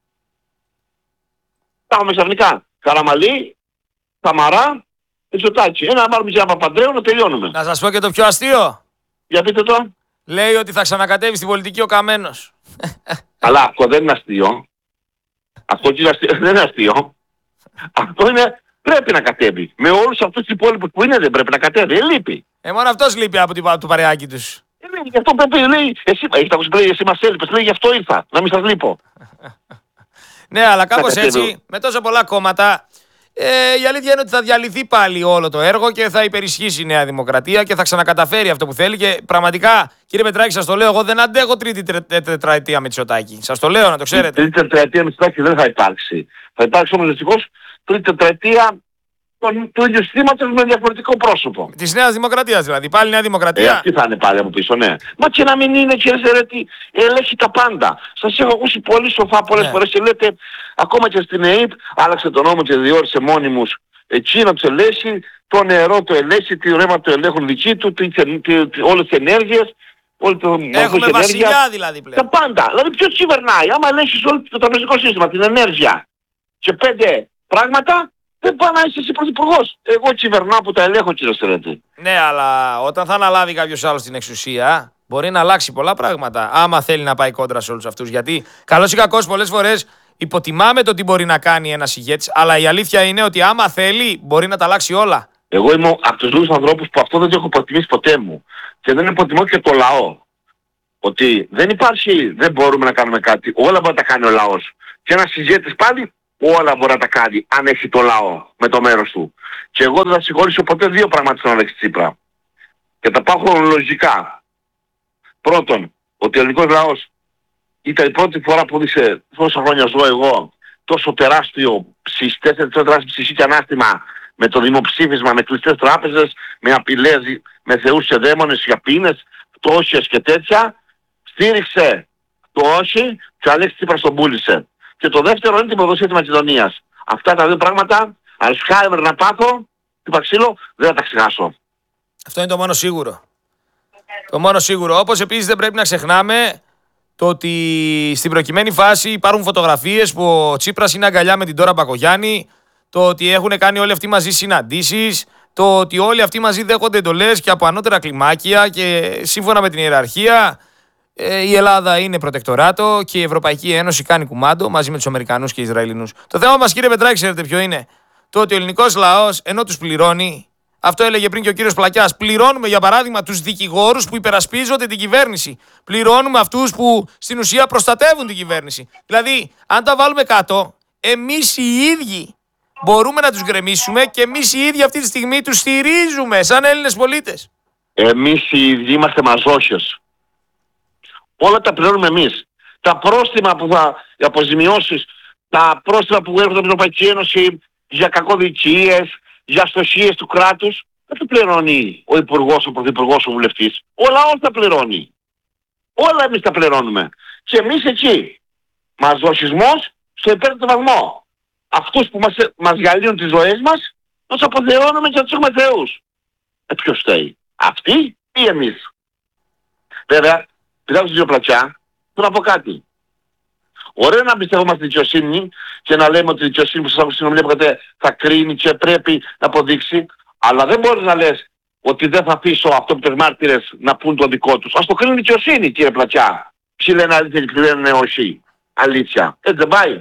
Τα έχουμε ξαφνικά. Καραμαλή, Σαμαρά, Μητσοτάκη. Ένα να πάρουμε και ένα Παπαντρέου να τελειώνουμε. Να σας πω και το πιο αστείο. Για πείτε το. Λέει ότι θα ξανακατέβει στην πολιτική ο Καμένος. Αλλά αυτό δεν είναι αστείο. Αυτό είναι αστείο. Δεν είναι αστείο. Αυτό είναι πρέπει να κατέβει. Με όλους αυτούς τους υπόλοιπους που είναι δεν πρέπει να κατέβει. Ε, λείπει. Ε, μόνο αυτός λείπει από το παρεάκι τους. Ε, λέει, γι' αυτό πρέπει, λέει, εσύ, έχετε ακούσει λέει, εσύ μας έλειπες, λέει, γι' αυτό ήρθα, να μην σας λείπω. Ναι, αλλά κάπως έτσι, με τόσα πολλά κόμματα, ε, η αλήθεια είναι ότι θα διαλυθεί πάλι όλο το έργο και θα υπερισχύσει η Νέα Δημοκρατία και θα ξανακαταφέρει αυτό που θέλει. Και πραγματικά, κύριε Πετράκη, σας το λέω, εγώ δεν αντέχω τρίτη τετραετία Μητσοτάκη. Σας το λέω, να το ξέρετε. Τρίτη τετραετία Μητσοτάκη δεν θα υπάρξει. Θα υπάρξει όμως δυστυχώς τρίτη τετραετία του ίδιου συστήματος με διαφορετικό πρόσωπο. Της Νέας Δημοκρατίας δηλαδή. Πάλι Νέα Δημοκρατία. Ε, αυτή θα είναι πάλι από πίσω, ναι. Μα και να μην είναι, κύριε Σερέτη, ελέγχει τα πάντα. Σας έχω ακούσει πολύ σοφά πολλές ναι. φορές και λέτε, ακόμα και στην ΕΕΠ, άλλαξε τον νόμο και διόρισε μόνιμους εκεί να τους ελέγχει, το νερό το ελέγχει, τη ρεύμα το ελέγχουν δική του, τη, τη, τη, τη, όλες τις ενέργειες. Έχουμε βασιλιά δηλαδή πλέον. Τα πάντα. Δηλαδή ποιος κυβερνάει, άμα ελέγχεις όλο το τραπεζικό σύστημα, την ενέργεια και πέντε πράγματα, δεν πάει να είσαι εσύ πρωθυπουργός. Εγώ κυβερνάω που τα ελέγχω, κύριε Σερέτη. Ναι, αλλά όταν θα αναλάβει κάποιος άλλος την εξουσία, μπορεί να αλλάξει πολλά πράγματα. Άμα θέλει να πάει κόντρα σε όλους αυτούς. Γιατί καλώς ή κακώς πολλές φορές υποτιμάμε το τι μπορεί να κάνει ένας ηγέτης, αλλά η αλήθεια είναι ότι άμα θέλει μπορεί να τα αλλάξει όλα. Εγώ είμαι από τους λίγους ανθρώπους που αυτό δεν το έχω υποτιμήσει ποτέ μου. Και δεν υποτιμώ και το λαό. Ότι δεν υπάρχει, δεν μπορούμε να κάνουμε κάτι. Όλα μπορεί να τα κάνει ο λαός. Και ένας ηγέτης πάλι όλα μπορεί να τα κάνει, αν έχει το λαό με το μέρος του. Και εγώ δεν θα συγχωρήσω ποτέ δύο πράγματα στον Αλέξη Τσίπρα. Και τα πάω χρονολογικά. Πρώτον, ότι ο ελληνικός λαός ήταν η πρώτη φορά που δείξε τόσα χρόνια ζω εγώ τόσο τεράστιο ψηστές, τόσο τεράστιο ψηστή ανάστημα με το δημοψήφισμα, με κλειστές τράπεζες, με απειλές, με θεούς και δαίμονες για πίνες, φτώχειες και τέτοια. Στήριξε το όχι και ο Αλέξης Τσίπρας τον πούλησε. Και το δεύτερο είναι την προδοσία της Μακεδονίας. Αυτά τα δύο πράγματα, Αλσχάιμερ να πάθω, είπα ξύλο, δεν θα τα ξεχάσω. Αυτό είναι το μόνο σίγουρο. Το μόνο σίγουρο. Όπως επίσης δεν πρέπει να ξεχνάμε το ότι στην προκειμένη φάση υπάρχουν φωτογραφίες που ο Τσίπρας είναι αγκαλιά με την Ντόρα Μπακογιάννη, το ότι έχουν κάνει όλοι αυτοί μαζί συναντήσεις, το ότι όλοι αυτοί μαζί δέχονται εντολές και από ανώτερα κλιμάκια και σύμφωνα με την ιεραρχία η Ελλάδα είναι προτεκτοράτο και η Ευρωπαϊκή Ένωση κάνει κουμάντο μαζί με τους Αμερικανούς και Ισραηλινούς. Το θέμα μας, κύριε Πετράκη, ξέρετε ποιο είναι? Το ότι ο ελληνικός λαός, ενώ τους πληρώνει, αυτό έλεγε πριν και ο κύριος Πλακιάς, πληρώνουμε για παράδειγμα τους δικηγόρους που υπερασπίζονται την κυβέρνηση. Πληρώνουμε αυτούς που στην ουσία προστατεύουν την κυβέρνηση. Δηλαδή, αν τα βάλουμε κάτω, εμείς οι ίδιοι μπορούμε να τους γκρεμίσουμε και εμείς οι ίδιοι αυτή τη στιγμή τους στηρίζουμε σαν Έλληνες πολίτες. Εμείς οι ίδιοι είμαστε μαζόχες. Όλα τα πληρώνουμε εμείς. Τα πρόστιμα που θα, οι αποζημιώσεις, τα πρόστιμα που έρχονται από την Ευρωπαϊκή Ένωση για κακοδιοικίες, για αστοχίες του κράτους, δεν το πληρώνει ο Υπουργός, ο Πρωθυπουργός, ο Βουλευτής. Ο λαός τα πληρώνει. Όλα εμείς τα πληρώνουμε. Και εμείς εκεί. Μαζοχισμός στο υπέρτατο βαθμό. Αυτούς που μας, μας διαλύουν τις ζωές μας, να τους αποθεώνουμε και να τους έχουμε θεούς. Ε, ποιος φταίει? Αυτοί ή εμείς? Βέβαια, πηδάω στη Πλακιά, θέλω να πω κάτι. Ωραίο να πιστεύουμε στη δικαιοσύνη και να λέμε ότι η δικαιοσύνη που σας έχω συνομιλία που λέτε θα κρίνει και πρέπει να αποδείξει, αλλά δεν μπορείς να λες ότι δεν θα αφήσω αυτόπτες μάρτυρες να πούν το δικό τους. Ας το κρίνει η δικαιοσύνη, κύριε Πλακιά. Ποιοι λένε αλήθεια και ποιοι λένε όχι. Αλήθεια. Έτσι δεν πάει?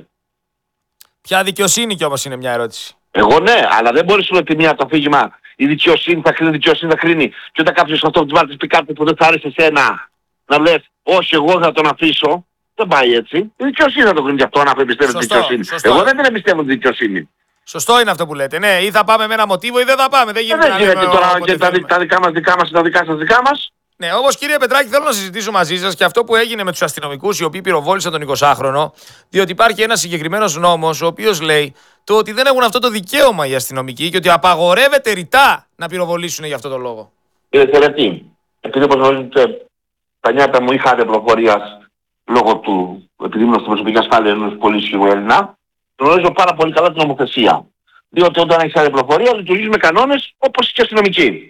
Ποια δικαιοσύνη κι όμως είναι μια ερώτηση. Εγώ ναι, αλλά δεν μπορείς να τη μία το αφήγημα. Η δικαιοσύνη θα κρίνει, η δικαιοσύνη θα κρίνει. Και όταν κάποιος αυτόπτες μάρτυρες πει κάτι που δεν θα άρεσε εσένα, να λες όχι, εγώ θα τον αφήσω. Δεν πάει έτσι. Η δικαιοσύνη θα το κρίνει και αυτό, αν εμπιστεύεται τη δικαιοσύνη. Σωστό. Εγώ δεν την εμπιστεύω τη δικαιοσύνη. Σωστό είναι αυτό που λέτε. Ναι, ή θα πάμε με ένα μοτίβο ή δεν θα πάμε. Δεν γίνεται, δεν γίνεται τώρα και τα, τα δικά μας δικά μας, τα δικά σας δικά μας. Ναι, όμως κύριε Πετράκη, θέλω να συζητήσω μαζί σας και αυτό που έγινε με τους αστυνομικούς οι οποίοι πυροβόλησαν τον εικοσάχρονο, διότι υπάρχει ένας συγκεκριμένος νόμος ο οποίος λέει το ότι δεν έχουν αυτό το δικαίωμα οι αστυνομικοί και ότι απαγορεύεται ρητά να πυροβολήσουν για αυτό το λόγο. Κύριε Θερετή, επειδή όπως γνωρίζετε τα νιάτα μου είχα πληροφορίας λόγω του, επειδή ήμουν στην προσωπική ασφάλεια ενός πολύ ισχυρού Έλληνα, γνωρίζω πάρα πολύ καλά την νομοθεσία. Διότι όταν έχεις άλλη πληροφορία λειτουργείς με κανόνες όπως και αστυνομικοί.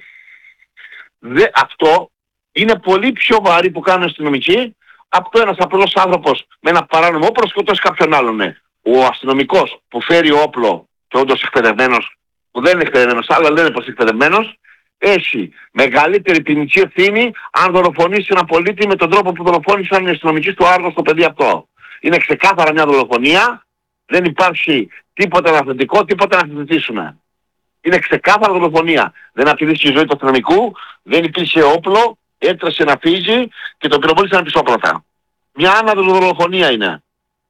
Δε, αυτό είναι πολύ πιο βαρύ που κάνουν οι αστυνομικοί από το ένας απλός άνθρωπος με ένα παράνομο όπλο σκοτώσει κάποιον άλλον. Ναι. Ο αστυνομικός που φέρει όπλο και όντως εκπαιδευμένος, που δεν είναι εκπαιδευμένος, αλλά λένε πως είναι εκπαιδευμένος, έχει μεγαλύτερη ποινική ευθύνη αν δολοφονήσει έναν πολίτη με τον τρόπο που δολοφόνησαν οι αστυνομικοί στο Άργο στο παιδί αυτό. Είναι ξεκάθαρα μια δολοφονία, δεν υπάρχει τίποτα αναθετικό, τίποτα να συζητήσουμε. Είναι ξεκάθαρα δολοφονία. Δεν απειλήθηκε η ζωή του αστυνομικού, δεν υπήρχε όπλο, έτρεσε να φύγει και τον πυροβόλησαν πισόπλατα. Μια άναδο δολοφονία είναι.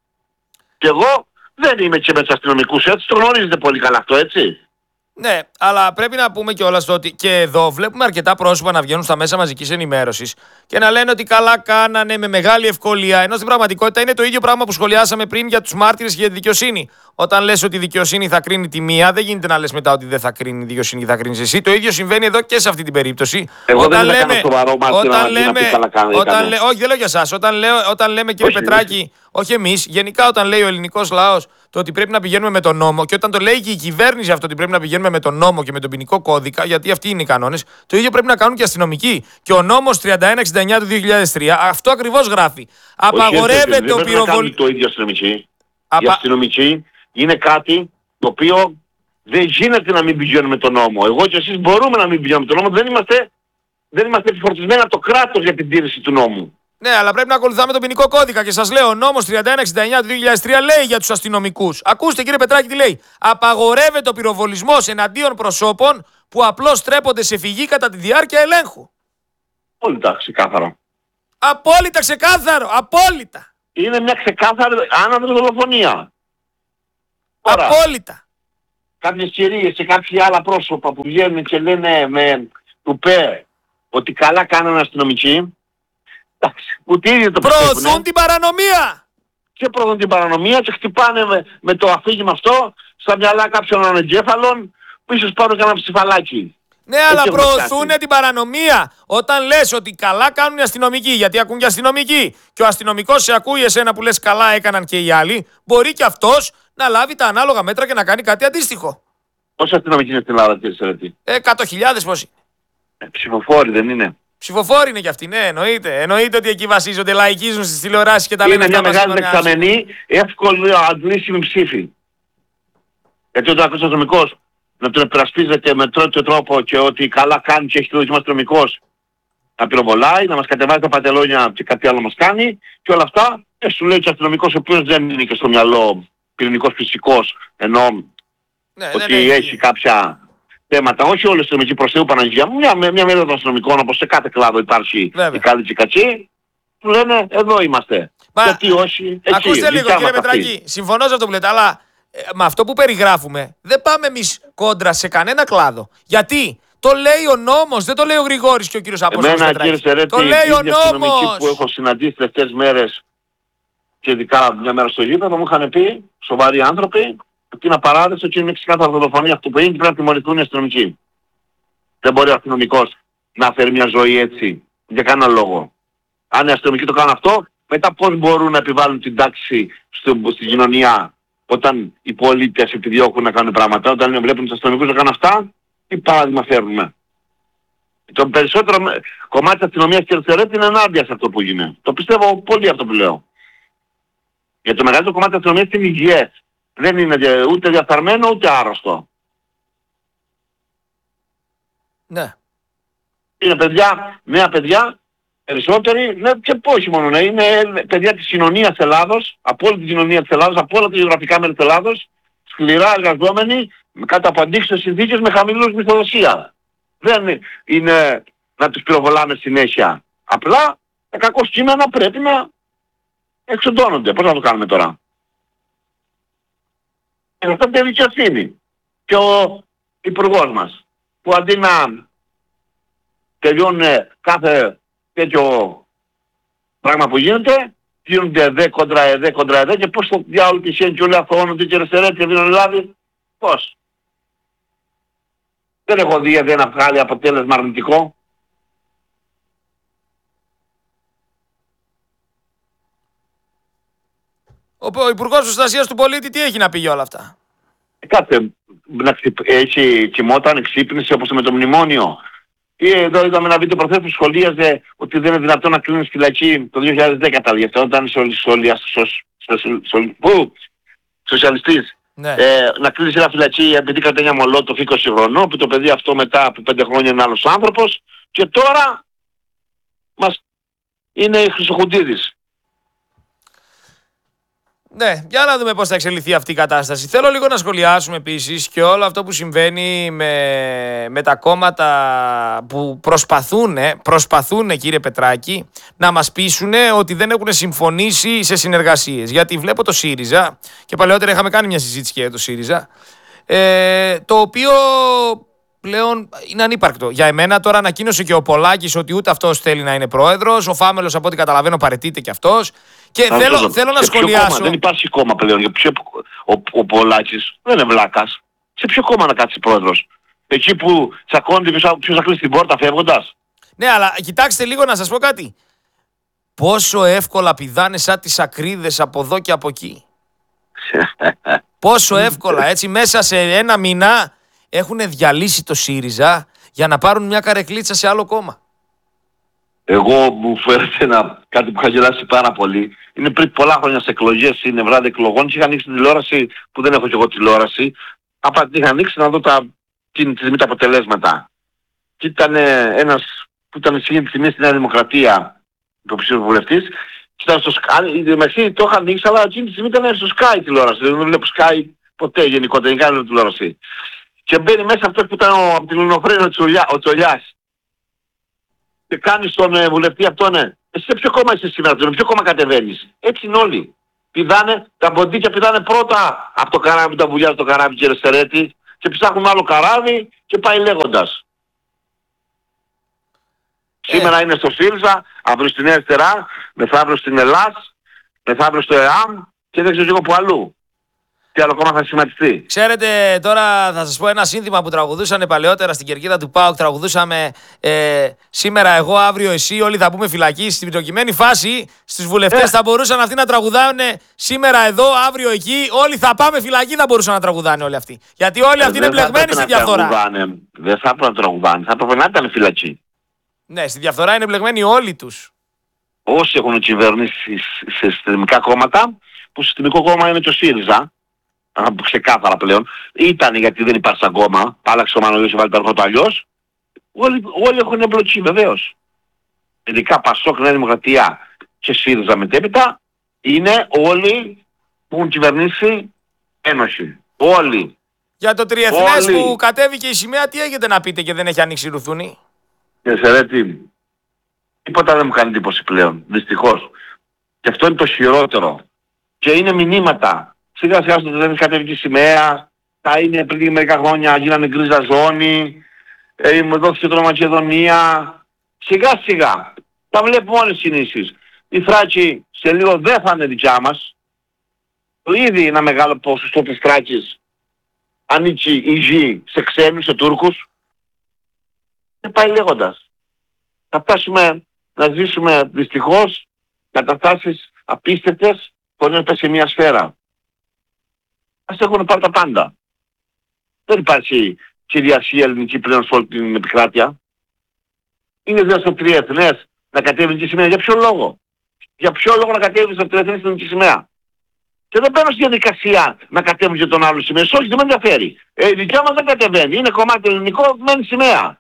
Και εγώ δεν είμαι και με τους αστυνομικούς έτσι, το γνωρίζετε πολύ καλά αυτό, έτσι. Ναι, αλλά πρέπει να πούμε κιόλας ότι και εδώ βλέπουμε αρκετά πρόσωπα να βγαίνουν στα μέσα μαζικής ενημέρωσης και να λένε ότι καλά κάνανε με μεγάλη ευκολία. Ενώ στην πραγματικότητα είναι το ίδιο πράγμα που σχολιάσαμε πριν για τους μάρτυρες και για τη δικαιοσύνη. Όταν λες ότι η δικαιοσύνη θα κρίνει τη μία, δεν γίνεται να λες μετά ότι δεν θα κρίνει η δικαιοσύνη και θα κρίνεις εσύ. Το ίδιο συμβαίνει εδώ και σε αυτή την περίπτωση. Εγώ όταν δεν λέμε, σοβαρό μάρτυρα να λέμε, να κάνει, όταν λέ, όχι, δεν λέω για εσάς. Όταν, λέω, όταν λέμε, κύριε όχι, Πετράκη, όχι εμείς, γενικά όταν λέει ο ελληνικός λαός το ότι πρέπει να πηγαίνουμε με τον νόμο και όταν το λέει και η κυβέρνηση αυτό ότι πρέπει να πηγαίνουμε με τον νόμο και με τον ποινικό κώδικα, γιατί αυτοί είναι οι κανόνες, το ίδιο πρέπει να κάνουν και οι αστυνομικοί. Και ο νόμος τριάντα ένα εξήντα εννιά του δύο χιλιάδες τρία αυτό ακριβώς γράφει. Απαγορεύεται ο πυροβολισμός. Το ίδιο αστυνομικοί. Απα... Οι αστυνομικοί είναι κάτι το οποίο δεν γίνεται να μην πηγαίνουμε με τον νόμο. Εγώ και εσείς μπορούμε να μην πηγαίνουμε με τον νόμο, δεν είμαστε δεν είμαστε επιφορτισμένοι από το κράτος για την τήρηση του νόμου. Ναι, αλλά πρέπει να ακολουθάμε τον ποινικό κώδικα και σας λέω, ο νόμος τριάντα ένα εξήντα εννιά του δύο χιλιάδες τρία λέει για τους αστυνομικούς. Ακούστε κύριε Πετράκη τι λέει. Απαγορεύεται ο πυροβολισμός εναντίον προσώπων που απλώς τρέπονται σε φυγή κατά τη διάρκεια ελέγχου. Απόλυτα ξεκάθαρο. Απόλυτα ξεκάθαρο, απόλυτα. Είναι μια ξεκάθαρη άναδρη δολοφονία. Τώρα, απόλυτα. Κάποιες κυρίες και κάποια άλλα πρόσωπα που βγαίνουν και λένε με τουπέ ότι καλά κάνουν αστυνομικοί, εντάξει, ούτε ήδη το προωθούν πιστεύουνε. την παρανομία. Και προωθούν την παρανομία και χτυπάνε με, με το αφήγημα αυτό στα μυαλά κάποιων ανεγκέφαλων που ίσως πάρουν κανένα ψηφαλάκι. Ναι, αλλά προωθούν την παρανομία. Όταν λες ότι καλά κάνουν οι αστυνομικοί, γιατί ακούν και αστυνομικοί, και ο αστυνομικός σε ακούει εσένα που λες καλά έκαναν και οι άλλοι, μπορεί και αυτός να λάβει τα ανάλογα μέτρα και να κάνει κάτι αντίστοιχο. Πόσοι αστυνομικοί είναι στην Ελλάδα, κύριε Σερέτη? Εκατό χιλιάδες πώς είναι. Ε, ψηφοφόροι δεν είναι? Ψηφοφόροι είναι κι αυτοί, ναι, εννοείται. Εννοείται ότι εκεί βασίζονται, λαϊκίζουν στις τηλεοράσεις και τα λένε. Είναι μια μεγάλη δεξαμενή, εύκολη αντλήσιμη ψήφη. Γιατί όταν ακούς αστυνομικός να τον επερασπίζεται με τέτοιο τρόπο και ότι καλά κάνει και έχει το δοκιμάσει αστυνομικός να πυροβολάει, να μας κατεβάζει τα παντελόνια και κάτι άλλο μας κάνει και όλα αυτά, ε, σου λέει και ο αστυνομικός ο οποίος δεν είναι και στο μυαλό πυρηνικός φυσικός, ενώ ναι, ότι έχει, έχει κάποια θέματα. Όχι όλοι οι αστυνομικοί προς Θεού Παναγία μου, μια, μια μέρα των αστυνομικών όπως σε κάθε κλάδο υπάρχει η καλή και η κατσί, που λένε εδώ είμαστε. Μα, γιατί όχι, εκεί. Ακούστε λίγο κύριε Πετράκη, συμφωνώ σε αυτό που λέτε, αλλά ε, με αυτό που περιγράφουμε δεν πάμε εμείς κόντρα σε κανένα κλάδο. Γιατί το λέει ο νόμος, δεν το λέει ο Γρηγόρης και ο κύριος Απόστολος Εμένα Πετράκης. κύριε Σερέτη, το λέει ο νόμος. Που έχω συναντήσει τελευταίες μέρες και ειδικά μια μέρα στο γήπεδο μου είχαν πει, σοβαροί άνθρωποι, ότι είναι απαράδεκτο και είναι ξεκάθαρα δολοφονία αυτό που είναι και πρέπει να τιμωρηθούν οι αστυνομικοί. Δεν μπορεί ο αστυνομικός να φέρει μια ζωή έτσι για κανένα λόγο. Αν οι αστυνομικοί το κάνουν αυτό, μετά πώς μπορούν να επιβάλλουν την τάξη στην στη κοινωνία όταν οι πολίτες επιδιώκουν να κάνουν πράγματα, όταν βλέπουν τους αστυνομικούς να κάνουν αυτά, τι παράδειγμα φέρνουμε? Το περισσότερο κομμάτι της αστυνομίας και της Σερέτη είναι ενάντια σε αυτό που γίνεται. Το πιστεύω πολύ αυτό που λέω. Γιατί το μεγαλύτερο κομμάτι της αστυνομίας είναι υγιές. Δεν είναι ούτε διαφθαρμένο ούτε άρρωστο. Ναι. Είναι παιδιά, νέα παιδιά, περισσότεροι, ναι, και όχι μόνο, ναι, είναι παιδιά της κοινωνίας της Ελλάδος, από όλη την κοινωνία της Ελλάδος, από όλα τα γεωγραφικά μέρη της Ελλάδος, σκληρά εργαζόμενοι, κάτω από αντίξωες συνθήκες με χαμηλούς μισθοδοσία. Δεν είναι να τους πυροβολάμε συνέχεια. Απλά τα κακό κείμενα πρέπει να εξοντώνονται. Πώς να το κάνουμε τώρα? Και αυτό είναι δικαιοσύνη. Και ο υπουργός μας, που αντί να τελειώνουν κάθε τέτοιο πράγμα που γίνεται, γίνονται εδέ κοντρα εδέ κοντρα εδέ και πώς το διάολο πλησιαίνει και όλοι αθωώνονται και ρεστερέτ και δίνουν λάδι. Πώς? Δεν έχω δει εδέ να βγάλει αποτέλεσμα αρνητικό. Ο Υπουργός Προστασίας του Πολίτη τι έχει να πει για όλα αυτά? Κάτσε, να ξυπ... έτσι κοιμόταν, ξύπνησε όπως με το μνημόνιο. Ή εδώ είδαμε ένα βίντεο προχθές που σχολίαζε ότι δεν είναι δυνατόν να κλείνεις φυλακή το δύο χιλιάδες δέκα τα λεφτά, όταν σοσιαλιστής. Ναι. Ε, να κλείνεις ένα φυλακή επειδή κρατάει μια μολότοφ είκοσι χρονών, που το παιδί αυτό μετά από πέντε χρόνια είναι άλλος άνθρωπος και τώρα μας είναι η Χρυσοχουντίδης. Ναι, για να δούμε πώς θα εξελιχθεί αυτή η κατάσταση. Θέλω λίγο να σχολιάσουμε επίσης και όλο αυτό που συμβαίνει με, με τα κόμματα που προσπαθούν, προσπαθούν κύριε Πετράκη, να μας πείσουν ότι δεν έχουν συμφωνήσει σε συνεργασίες. Γιατί βλέπω το ΣΥΡΙΖΑ, και παλαιότερα είχαμε κάνει μια συζήτηση και για το ΣΥΡΙΖΑ, ε, το οποίο πλέον είναι ανύπαρκτο. Για εμένα τώρα ανακοίνωσε και ο Πολάκης ότι ούτε αυτός θέλει να είναι πρόεδρος, ο Φάμελος από ό,τι καταλαβαίνω παραιτείται και αυτός. Και θέλω, θέλω, θέλω να σχολιάσω. Κόμμα, δεν υπάρχει κόμμα πλέον. Για ποιο, ο, ο Πολάκης δεν είναι βλάκας. Σε ποιο κόμμα να κάτσει πρόεδρος? Εκεί που τσακώνεται ποιος θα κλείσει την πόρτα φεύγοντας? Ναι, αλλά κοιτάξτε λίγο να σας πω κάτι. Πόσο εύκολα πηδάνε σαν τις ακρίδες από εδώ και από εκεί. Πόσο εύκολα, έτσι μέσα σε ένα μήνα έχουν διαλύσει το ΣΥΡΙΖΑ για να πάρουν μια καρεκλίτσα σε άλλο κόμμα. Εγώ μου φέρετε ένα, κάτι που είχα γελάσει πάρα πολύ. Είναι πριν πολλά χρόνια σε εκλογές, είναι βράδυ εκλογών και είχα ανοίξει την τηλεόραση, που δεν έχω κι εγώ τηλεόραση. Απλά την είχα ανοίξει να δω τα, την, την, τα αποτελέσματα. Και ήταν ένας που ήταν εκείνη τη στιγμή στη Νέα Δημοκρατία, υποψήφιος βουλευτής, και ήταν στο Sky, μεσή το είχα ανοίξει, αλλά εκείνη τη στιγμή ήταν στο Sky τηλεόραση, δεν βλέπω Sky ποτέ γενικότερα, γενικά δεν τηλεόραση. Και μπαίνει μέσα αυτός που ήταν ο, από την Λινοφρένη ο, Τσολιά, ο Τσολιάς. Και κάνει στον ε, βουλευτή αυτόν, ε, εσύ σε ποιο κόμμα είσαι σήμερα, σε ποιο κόμμα κατεβαίνεις. Έτσι είναι όλοι. Πηδάνε, τα ποντίκια πηδάνε πρώτα από το καράβι, τα βουλιά το καράβι, κύριε Σερέτη, και ψάχνουν άλλο καράβι και πάει λέγοντας. Ε. Σήμερα είναι στο ΣΥΡΙΖΑ, αύριο στην Νέα Αριστερά, μεθαύριο στην ΕΛΑΣ, μεθαύριο στο ΕΑΜ και δεν ξέρω εγώ που αλλού. Τι άλλο κόμμα θα σχηματιστεί. Ξέρετε, τώρα θα σας πω ένα σύνθημα που τραγουδούσαν παλαιότερα στην κερκίδα του ΠΑΟΚ. Τραγουδούσαμε ε, σήμερα εγώ, αύριο εσύ, όλοι θα πούμε φυλακή. Στην προκειμένη φάση, στους βουλευτές ε. θα μπορούσαν αυτοί να τραγουδάνε σήμερα εδώ, αύριο εκεί. Όλοι θα πάμε φυλακή, θα μπορούσαν να τραγουδάνε όλοι αυτοί. Γιατί όλοι αυτοί ε, είναι μπλεγμένοι στη διαφθορά. Δεν θα έπρεπε να τραγουδάνε, θα έπρεπε να ήταν φυλακή. Ναι, στη διαφθορά είναι μπλεγμένοι όλοι τους. Όσοι έχουν κυβερνήσει σε συστημικά κόμματα, που συστημικό κόμμα είναι το ΣΥΡΙΖΑ. Ξεκάθαρα πλέον, ήταν γιατί δεν υπάρχει σαν κόμμα, άλλαξε ο Μανολής και βάλει τα αρχότα αλλιώς. Όλοι, όλοι έχουν εμπλοκή βεβαίως. Ειδικά Πασόκ, Νέα Δημοκρατία και ΣΥΡΙΖΑ μετέπειτα, είναι όλοι που έχουν κυβερνήσει ένωση. Όλοι. Για το τριεθνές όλοι. Που κατέβηκε η σημαία, τι έχετε να πείτε και δεν έχει ανοίξει ρουθούνη. Κύριε Σερέτη, τίποτα δεν μου κάνει εντύπωση πλέον, δυστυχώς. Και αυτό είναι το χειρότερο. Και είναι μηνύματα. Σιγά σιγά στο δεν κατέβηκε η σημαία, θα είναι πριν μερικά χρόνια γίνανε γκρίζα ζώνη, ε, δόθηκε το Μακεδονία. Σιγά σιγά, τα βλέπουμε όλες τις κινήσεις. Η Θράκη σε λίγο δεν θα είναι δικιά μας. Το ήδη ένα μεγάλο ποσοστό της Θράκης ανήκει η γη σε ξένους, σε Τούρκους. Και πάει λέγοντας. Θα φτάσουμε να ζήσουμε δυστυχώς καταστάσεις απίστευτες χωρίς να πέσει μια σφαίρα. Ας έχουν πάρει τα πάντα. Δεν υπάρχει κυριαρχία ελληνική πλέον σε όλη την επικράτεια. Είναι δύο στο τριεθνές να κατέβει η σημαία. Για ποιο λόγο. Για ποιο λόγο να κατέβει στο τριεθνές την σημαία. Και δεν παίρνω στη διαδικασία να κατέβουν και τον άλλο σημαία. Όχι, δεν με ενδιαφέρει. Ε, η δικιά μας δεν κατεβαίνει. Είναι κομμάτι ελληνικό, μένει σημαία.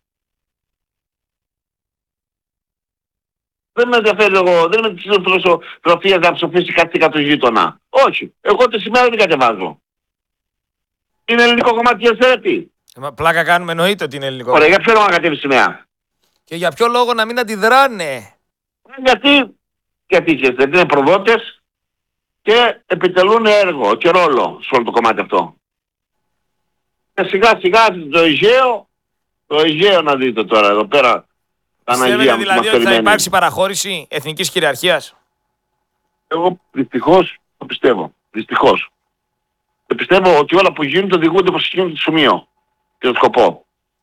Δεν με ενδιαφέρει εγώ. Δεν είμαι της φιλοσοφίας να ψοφήσει κάτι κάτω γείτονα. Όχι. Εγώ τη σημαία δεν κατεβάζω. Είναι ελληνικό κομμάτι για Σερέτη. Πλάκα κάνουμε, εννοείται ότι είναι ελληνικό. Ωραία, για ποιο λόγο να κατέβει σημαία. Και για ποιο λόγο να μην αντιδράνε. Γιατί, γιατί δεν είναι προδότες και επιτελούν έργο και ρόλο σε όλο το κομμάτι αυτό. Και σιγά σιγά το Αιγαίο, το Αιγαίο να δείτε τώρα εδώ πέρα. Πιστεύετε δηλαδή ότι θα υπάρξει παραχώρηση εθνικής κυριαρχίας. Εγώ δυστυχώς το πιστεύω. Δυστυχώς. Και πιστεύω ότι όλα που γίνονται οδηγούνται προς εκείνο το σημείο και το σκοπό.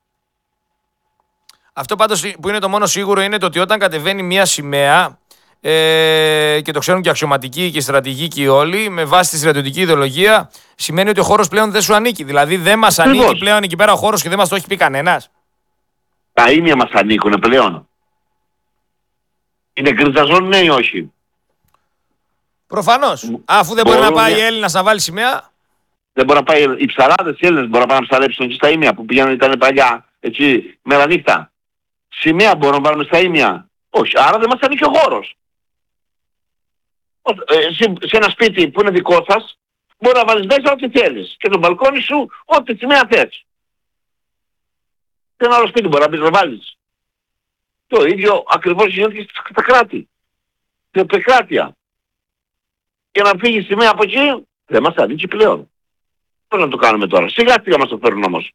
Αυτό πάντως που είναι το μόνο σίγουρο είναι το ότι όταν κατεβαίνει μια σημαία ε, και το ξέρουν και αξιωματικοί και στρατηγικοί όλοι, με βάση τη στρατιωτική ιδεολογία, σημαίνει ότι ο χώρος πλέον δεν σου ανήκει. Δηλαδή δεν μας ανήκει πλέον εκεί πέρα ο χώρος και δεν μας το έχει πει κανένας. Τα ίμια μας ανήκουν πλέον. Είναι γκριτζαζόν, ναι ή όχι. Προφανώς. Αφού δεν μπορεί να πάει μια... Έλληνας να βάλει σημαία. Δεν μπορεί να πάει οι ψαράδες οι Έλληνες, μπορεί να πάνε να ψαρέψουν εκεί στα ίμια που πηγαίνουν, ήταν παλιά εκεί μέρα νύχτα. Σημαία μπορούμε να βάλουμε στα ίμια. Όχι, άρα δεν μας ανήκει ο χώρος. Σε ένα σπίτι που είναι δικό σας, μπορεί να βάλεις μέσα ό,τι θέλεις. Και το μπαλκόνι σου, ό,τι σημαία θες. Σε ένα άλλο σπίτι μπορεί να μπεις να βάλεις. Το ίδιο ακριβώς γίνεται και στα κράτη. Στην επικράτεια. Και να φύγει η σημαία από εκεί, δεν μας ανήκει πλέον. Πώς να το κάνουμε τώρα. Σιγά σιγά μας το φέρουν όμως.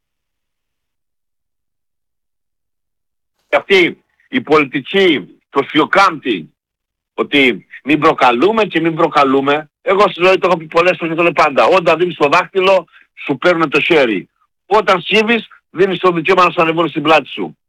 Και αυτή η πολιτική προσφυοκάμπτη ότι μην προκαλούμε και μην προκαλούμε. Εγώ στη ζωή το έχω πει πολλές φορές και το λέω πάντα. Όταν δίνεις το δάχτυλο σου παίρνουν το χέρι. Όταν σύβεις δίνεις το δικαίωμα να σου ανεβούν στην πλάτη σου.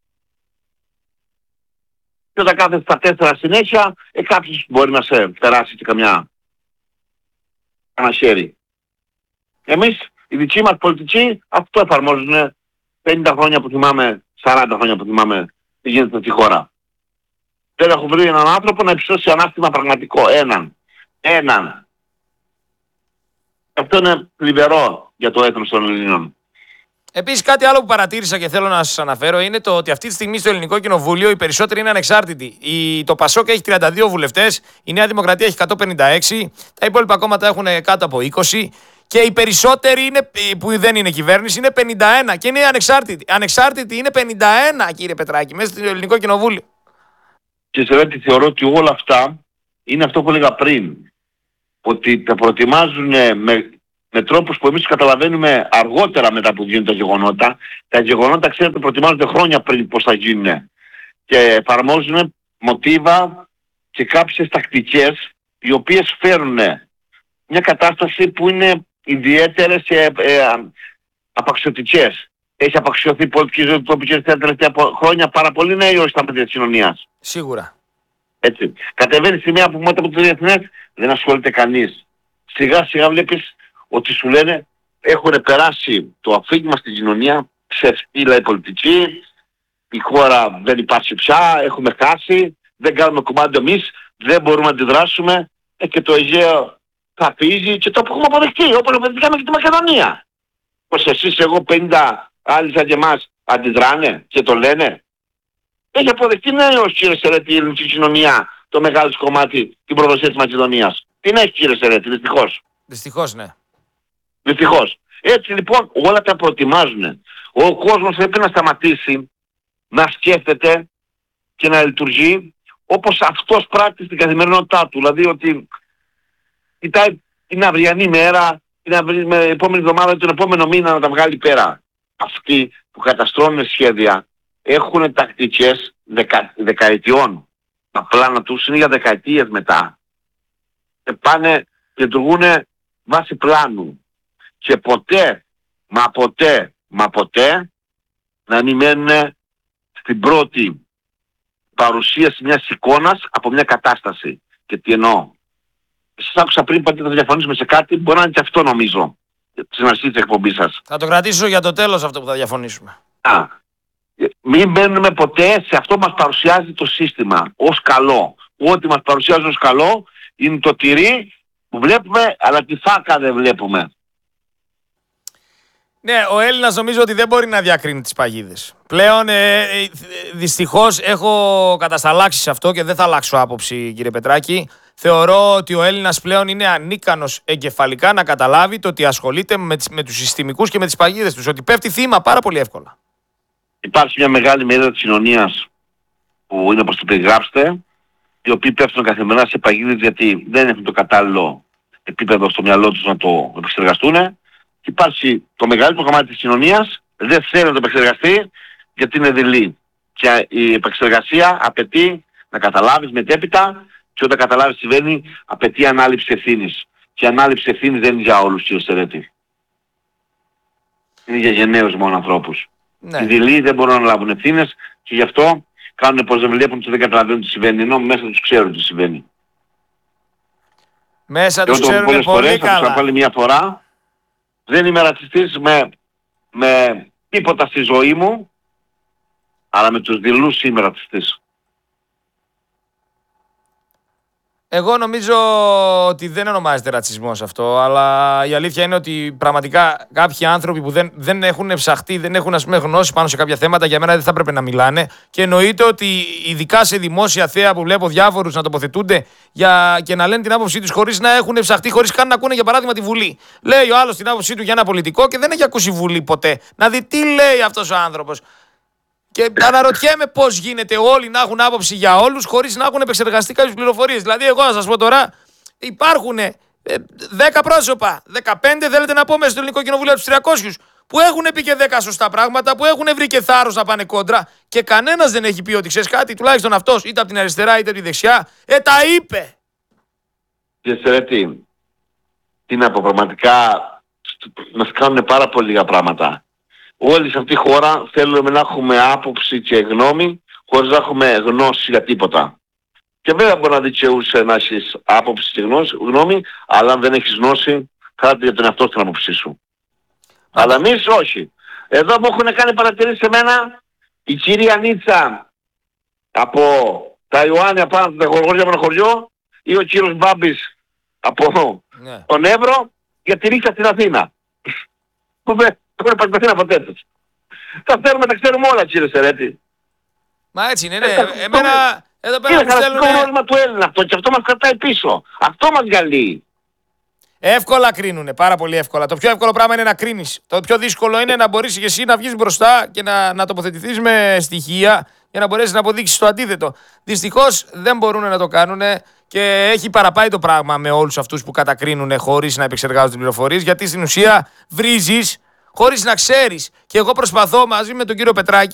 Και όταν κάθεσαι στα τέσσερα συνέχεια, ε, κάποιος μπορεί να σε περάσει και καμιά ένα χέρι. Εμείς, οι δικοί μας πολιτικοί, αυτό εφαρμόζουν πενήντα χρόνια που θυμάμαι, σαράντα χρόνια που θυμάμαι τι γίνεται στη χώρα. Δεν έχω βρει έναν άνθρωπο να υψώσει ανάστημα πραγματικό. Έναν. Έναν. Αυτό είναι πλημερό για το έθνος των Ελλήνων. Επίσης, κάτι άλλο που παρατήρησα και θέλω να σας αναφέρω είναι το ότι αυτή τη στιγμή στο Ελληνικό Κοινοβούλιο οι περισσότεροι είναι ανεξάρτητοι. Η, το ΠΑΣΟΚ έχει τριάντα δύο βουλευτές, η Νέα Δημοκρατία έχει εκατόν πενήντα έξι, τα υπόλοιπα κόμματα έχουν κάτω από είκοσι και οι περισσότεροι είναι, που δεν είναι κυβέρνηση είναι πενήντα ένα και είναι ανεξάρτητοι. Ανεξάρτητοι είναι πενήντα ένα, κύριε Πετράκη, μέσα στο Ελληνικό Κοινοβούλιο. Και σε ότι θεωρώ ότι όλα αυτά είναι αυτό που έλεγα πριν. Ότι τα προετοιμάζουν με, με τρόπους που εμείς καταλαβαίνουμε αργότερα μετά που γίνουν τα γεγονότα. Τα γεγονότα, ξέρετε, προετοιμάζονται χρόνια πριν πώς θα γίνουν. Και εφαρμόζουν μοτίβα και κάποιες τακτικές οι οποίες φέρνουν μια κατάσταση που είναι ιδιαίτερες και ε, απαξιωτικές. Έχει απαξιωθεί η πολιτική ζωή του τοπικού τα τελευταία χρόνια πάρα πολύ, ναι, ή όχι στα μέτρα της κοινωνίας? Σίγουρα. Έτσι. Κατεβαίνει στη μία που μόνο από το διεθνές, δεν ασχολείται κανείς. Σιγά σιγά βλέπεις ότι σου λένε έχουν περάσει το αφήγημα στην κοινωνία, ξεφύλλα η πολιτική, η χώρα δεν υπάρχει πια, έχουμε χάσει, δεν κάνουμε κομμάτι εμείς, δεν μπορούμε να αντιδράσουμε ε, και το Αιγαίο θα φύγει και το έχουμε αποδεχτεί, όπως αποδεχτήκαμε και τη Μακεδονία. Πως εσείς, εγώ, πενήντα άλλοι σαν και εμάς αντιδράνε και το λένε. Έχει αποδεχτεί, ναι, ως κύριε Σερέτη, η ελληνική κοινωνία το μεγάλο κομμάτι την προδοσία της Μακεδονίας. Την έχει, κύριε Σερέτη, δυστυχώς. Δυστυχώς, ναι. Δυστυχώς. Έτσι λοιπόν όλα τα προετοιμάζουν. Ο κόσμος πρέπει να σταματήσει να σκέφτεται και να λειτουργεί όπως αυτός πράττει στην καθημερινότητά του. Δηλαδή ότι κοιτάει την αυριανή μέρα, την αυριανή, επόμενη εβδομάδα, τον επόμενο μήνα να τα βγάλει πέρα. Αυτοί που καταστρώνουν σχέδια έχουν τακτικές δεκα, δεκαετιών. Τα πλάνα τους είναι για δεκαετίες μετά. Και πάνε και λειτουργούν βάσει πλάνου. Και ποτέ, μα ποτέ, μα ποτέ να μην μένουν στην πρώτη παρουσίαση μιας εικόνας από μια κατάσταση. Και τι εννοώ? Σας άκουσα πριν ότι θα διαφωνήσουμε σε κάτι, μπορεί να είναι και αυτό νομίζω, στην αρχή της εκπομπής σας. Θα το κρατήσω για το τέλος αυτό που θα διαφωνήσουμε. Α, μην μπαίνουμε ποτέ σε αυτό που μας παρουσιάζει το σύστημα ως καλό. Ό,τι μας παρουσιάζει ως καλό είναι το τυρί που βλέπουμε, αλλά τη φάκα δεν βλέπουμε. Ναι, ο Έλληνας νομίζω ότι δεν μπορεί να διακρίνει τις παγίδες. Πλέον ε, ε, δυστυχώς έχω κατασταλάξει σε αυτό και δεν θα αλλάξω άποψη, κύριε Πετράκη. Θεωρώ ότι ο Έλληνας πλέον είναι ανίκανος εγκεφαλικά να καταλάβει το ότι ασχολείται με, με τους συστημικούς και με τις παγίδες τους. Ότι πέφτει θύμα πάρα πολύ εύκολα. Υπάρχει μια μεγάλη μερίδα της κοινωνίας που είναι όπως το περιγράψετε, οι οποίοι πέφτουν καθημερινά σε παγίδες γιατί δεν έχουν το κατάλληλο επίπεδο στο μυαλό τους να το επεξεργαστούν. Και υπάρχει το μεγαλύτερο κομμάτι της κοινωνίας, δεν θέλει να το επεξεργαστεί γιατί είναι δειλή. Και η επεξεργασία απαιτεί να καταλάβεις μετέπειτα και όταν καταλάβεις τι συμβαίνει απαιτεί ανάληψη ευθύνης. Και η ανάληψη ευθύνης δεν είναι για όλους, κύριε Σερέτη. Είναι για γενναίους μόνο ανθρώπους. Ναι. Οι δειλοί δεν μπορούν να λάβουν ευθύνες και γι' αυτό κάνουν πως δεν βλέπουν και δεν καταλαβαίνουν τι συμβαίνει, ενώ μέσα τους ξέρουν τι συμβαίνει. Μέσα τους ξέρουν πολύ φορές, καλά. Θα πάλι μια φορά, δεν είμαι ρατσιστής με, με τίποτα στη ζωή μου, αλλά με τους δειλούς είμαι ρατσιστής. Εγώ νομίζω ότι δεν ονομάζεται ρατσισμός αυτό, αλλά η αλήθεια είναι ότι πραγματικά κάποιοι άνθρωποι που δεν, δεν έχουν ψαχτεί, δεν έχουν ας πούμε γνώση πάνω σε κάποια θέματα, για μένα δεν θα πρέπει να μιλάνε. Και εννοείται ότι ειδικά σε δημόσια θέα που βλέπω διάφορους να τοποθετούνται για, και να λένε την άποψή τους χωρίς να έχουν ψαχτεί, χωρίς καν να ακούνε για παράδειγμα τη Βουλή. Λέει ο άλλος την άποψή του για ένα πολιτικό και δεν έχει ακούσει Βουλή ποτέ. Να δει τι λέει αυτός ο άνθρωπος. Και αναρωτιέμαι πώς γίνεται όλοι να έχουν άποψη για όλους χωρίς να έχουν επεξεργαστεί κάποιες πληροφορίες. Δηλαδή, εγώ να σας πω τώρα, υπάρχουν δέκα πρόσωπα, δεκαπέντε θέλετε να πω μέσα στο Ελληνικό Κοινοβούλιο από τους τριακόσιους, που έχουν πει και δέκα σωστά πράγματα, που έχουν βρει και θάρρος να πάνε κόντρα και κανένας δεν έχει πει ότι ξέρεις κάτι, τουλάχιστον αυτός, είτε από την αριστερά είτε από τη δεξιά, ε, τα είπε. Κύριε Σερέτη, τι να πω, πραγματικά μας κάνουν πάρα πολύ λίγα πράγματα. Όλοι σε αυτή τη χώρα θέλουμε να έχουμε άποψη και γνώμη χωρίς να έχουμε γνώση για τίποτα. Και βέβαια μπορεί να δικαιούσε να έχεις άποψη και γνώση, γνώμη, αλλά αν δεν έχεις γνώση, κράτη για τον εαυτό στην άποψή σου. Αλλά εμείς όχι. Εδώ μου έχουν κάνει παρατηρήσεις σε μένα η κυρία Νίτσα από τα Ιωάννια πάνω από τα Γοργόρια με ένα χωριό ή ο κύριος Μπάμπης από ναι. τον Εύρο για τη νύχτα στην Αθήνα. Έχουν παντρευτεί ποτέ τους. Τα θέλουμε, τα ξέρουμε όλα, κύριε Σερέτη. Μα έτσι είναι, ναι. Εμένα εδώ πέρα είναι χαρακτηριστικό πρόβλημα του Έλληνα αυτό και αυτό μας κρατάει πίσω. Αυτό μας διαλύει. Εύκολα κρίνουνε, πάρα πολύ εύκολα. Το πιο εύκολο πράγμα είναι να κρίνεις. Το πιο δύσκολο είναι να μπορείς και εσύ να βγεις μπροστά και να, να τοποθετηθείς με στοιχεία για να μπορέσεις να αποδείξεις το αντίθετο. Δυστυχώς δεν μπορούν να το κάνουν και έχει παραπάει το πράγμα με όλους αυτούς που κατακρίνουν χωρίς να επεξεργάζονται τις πληροφορίες, γιατί στην ουσία βρίζεις χωρίς να ξέρεις. Και εγώ προσπαθώ μαζί με τον κύριο Πετράκη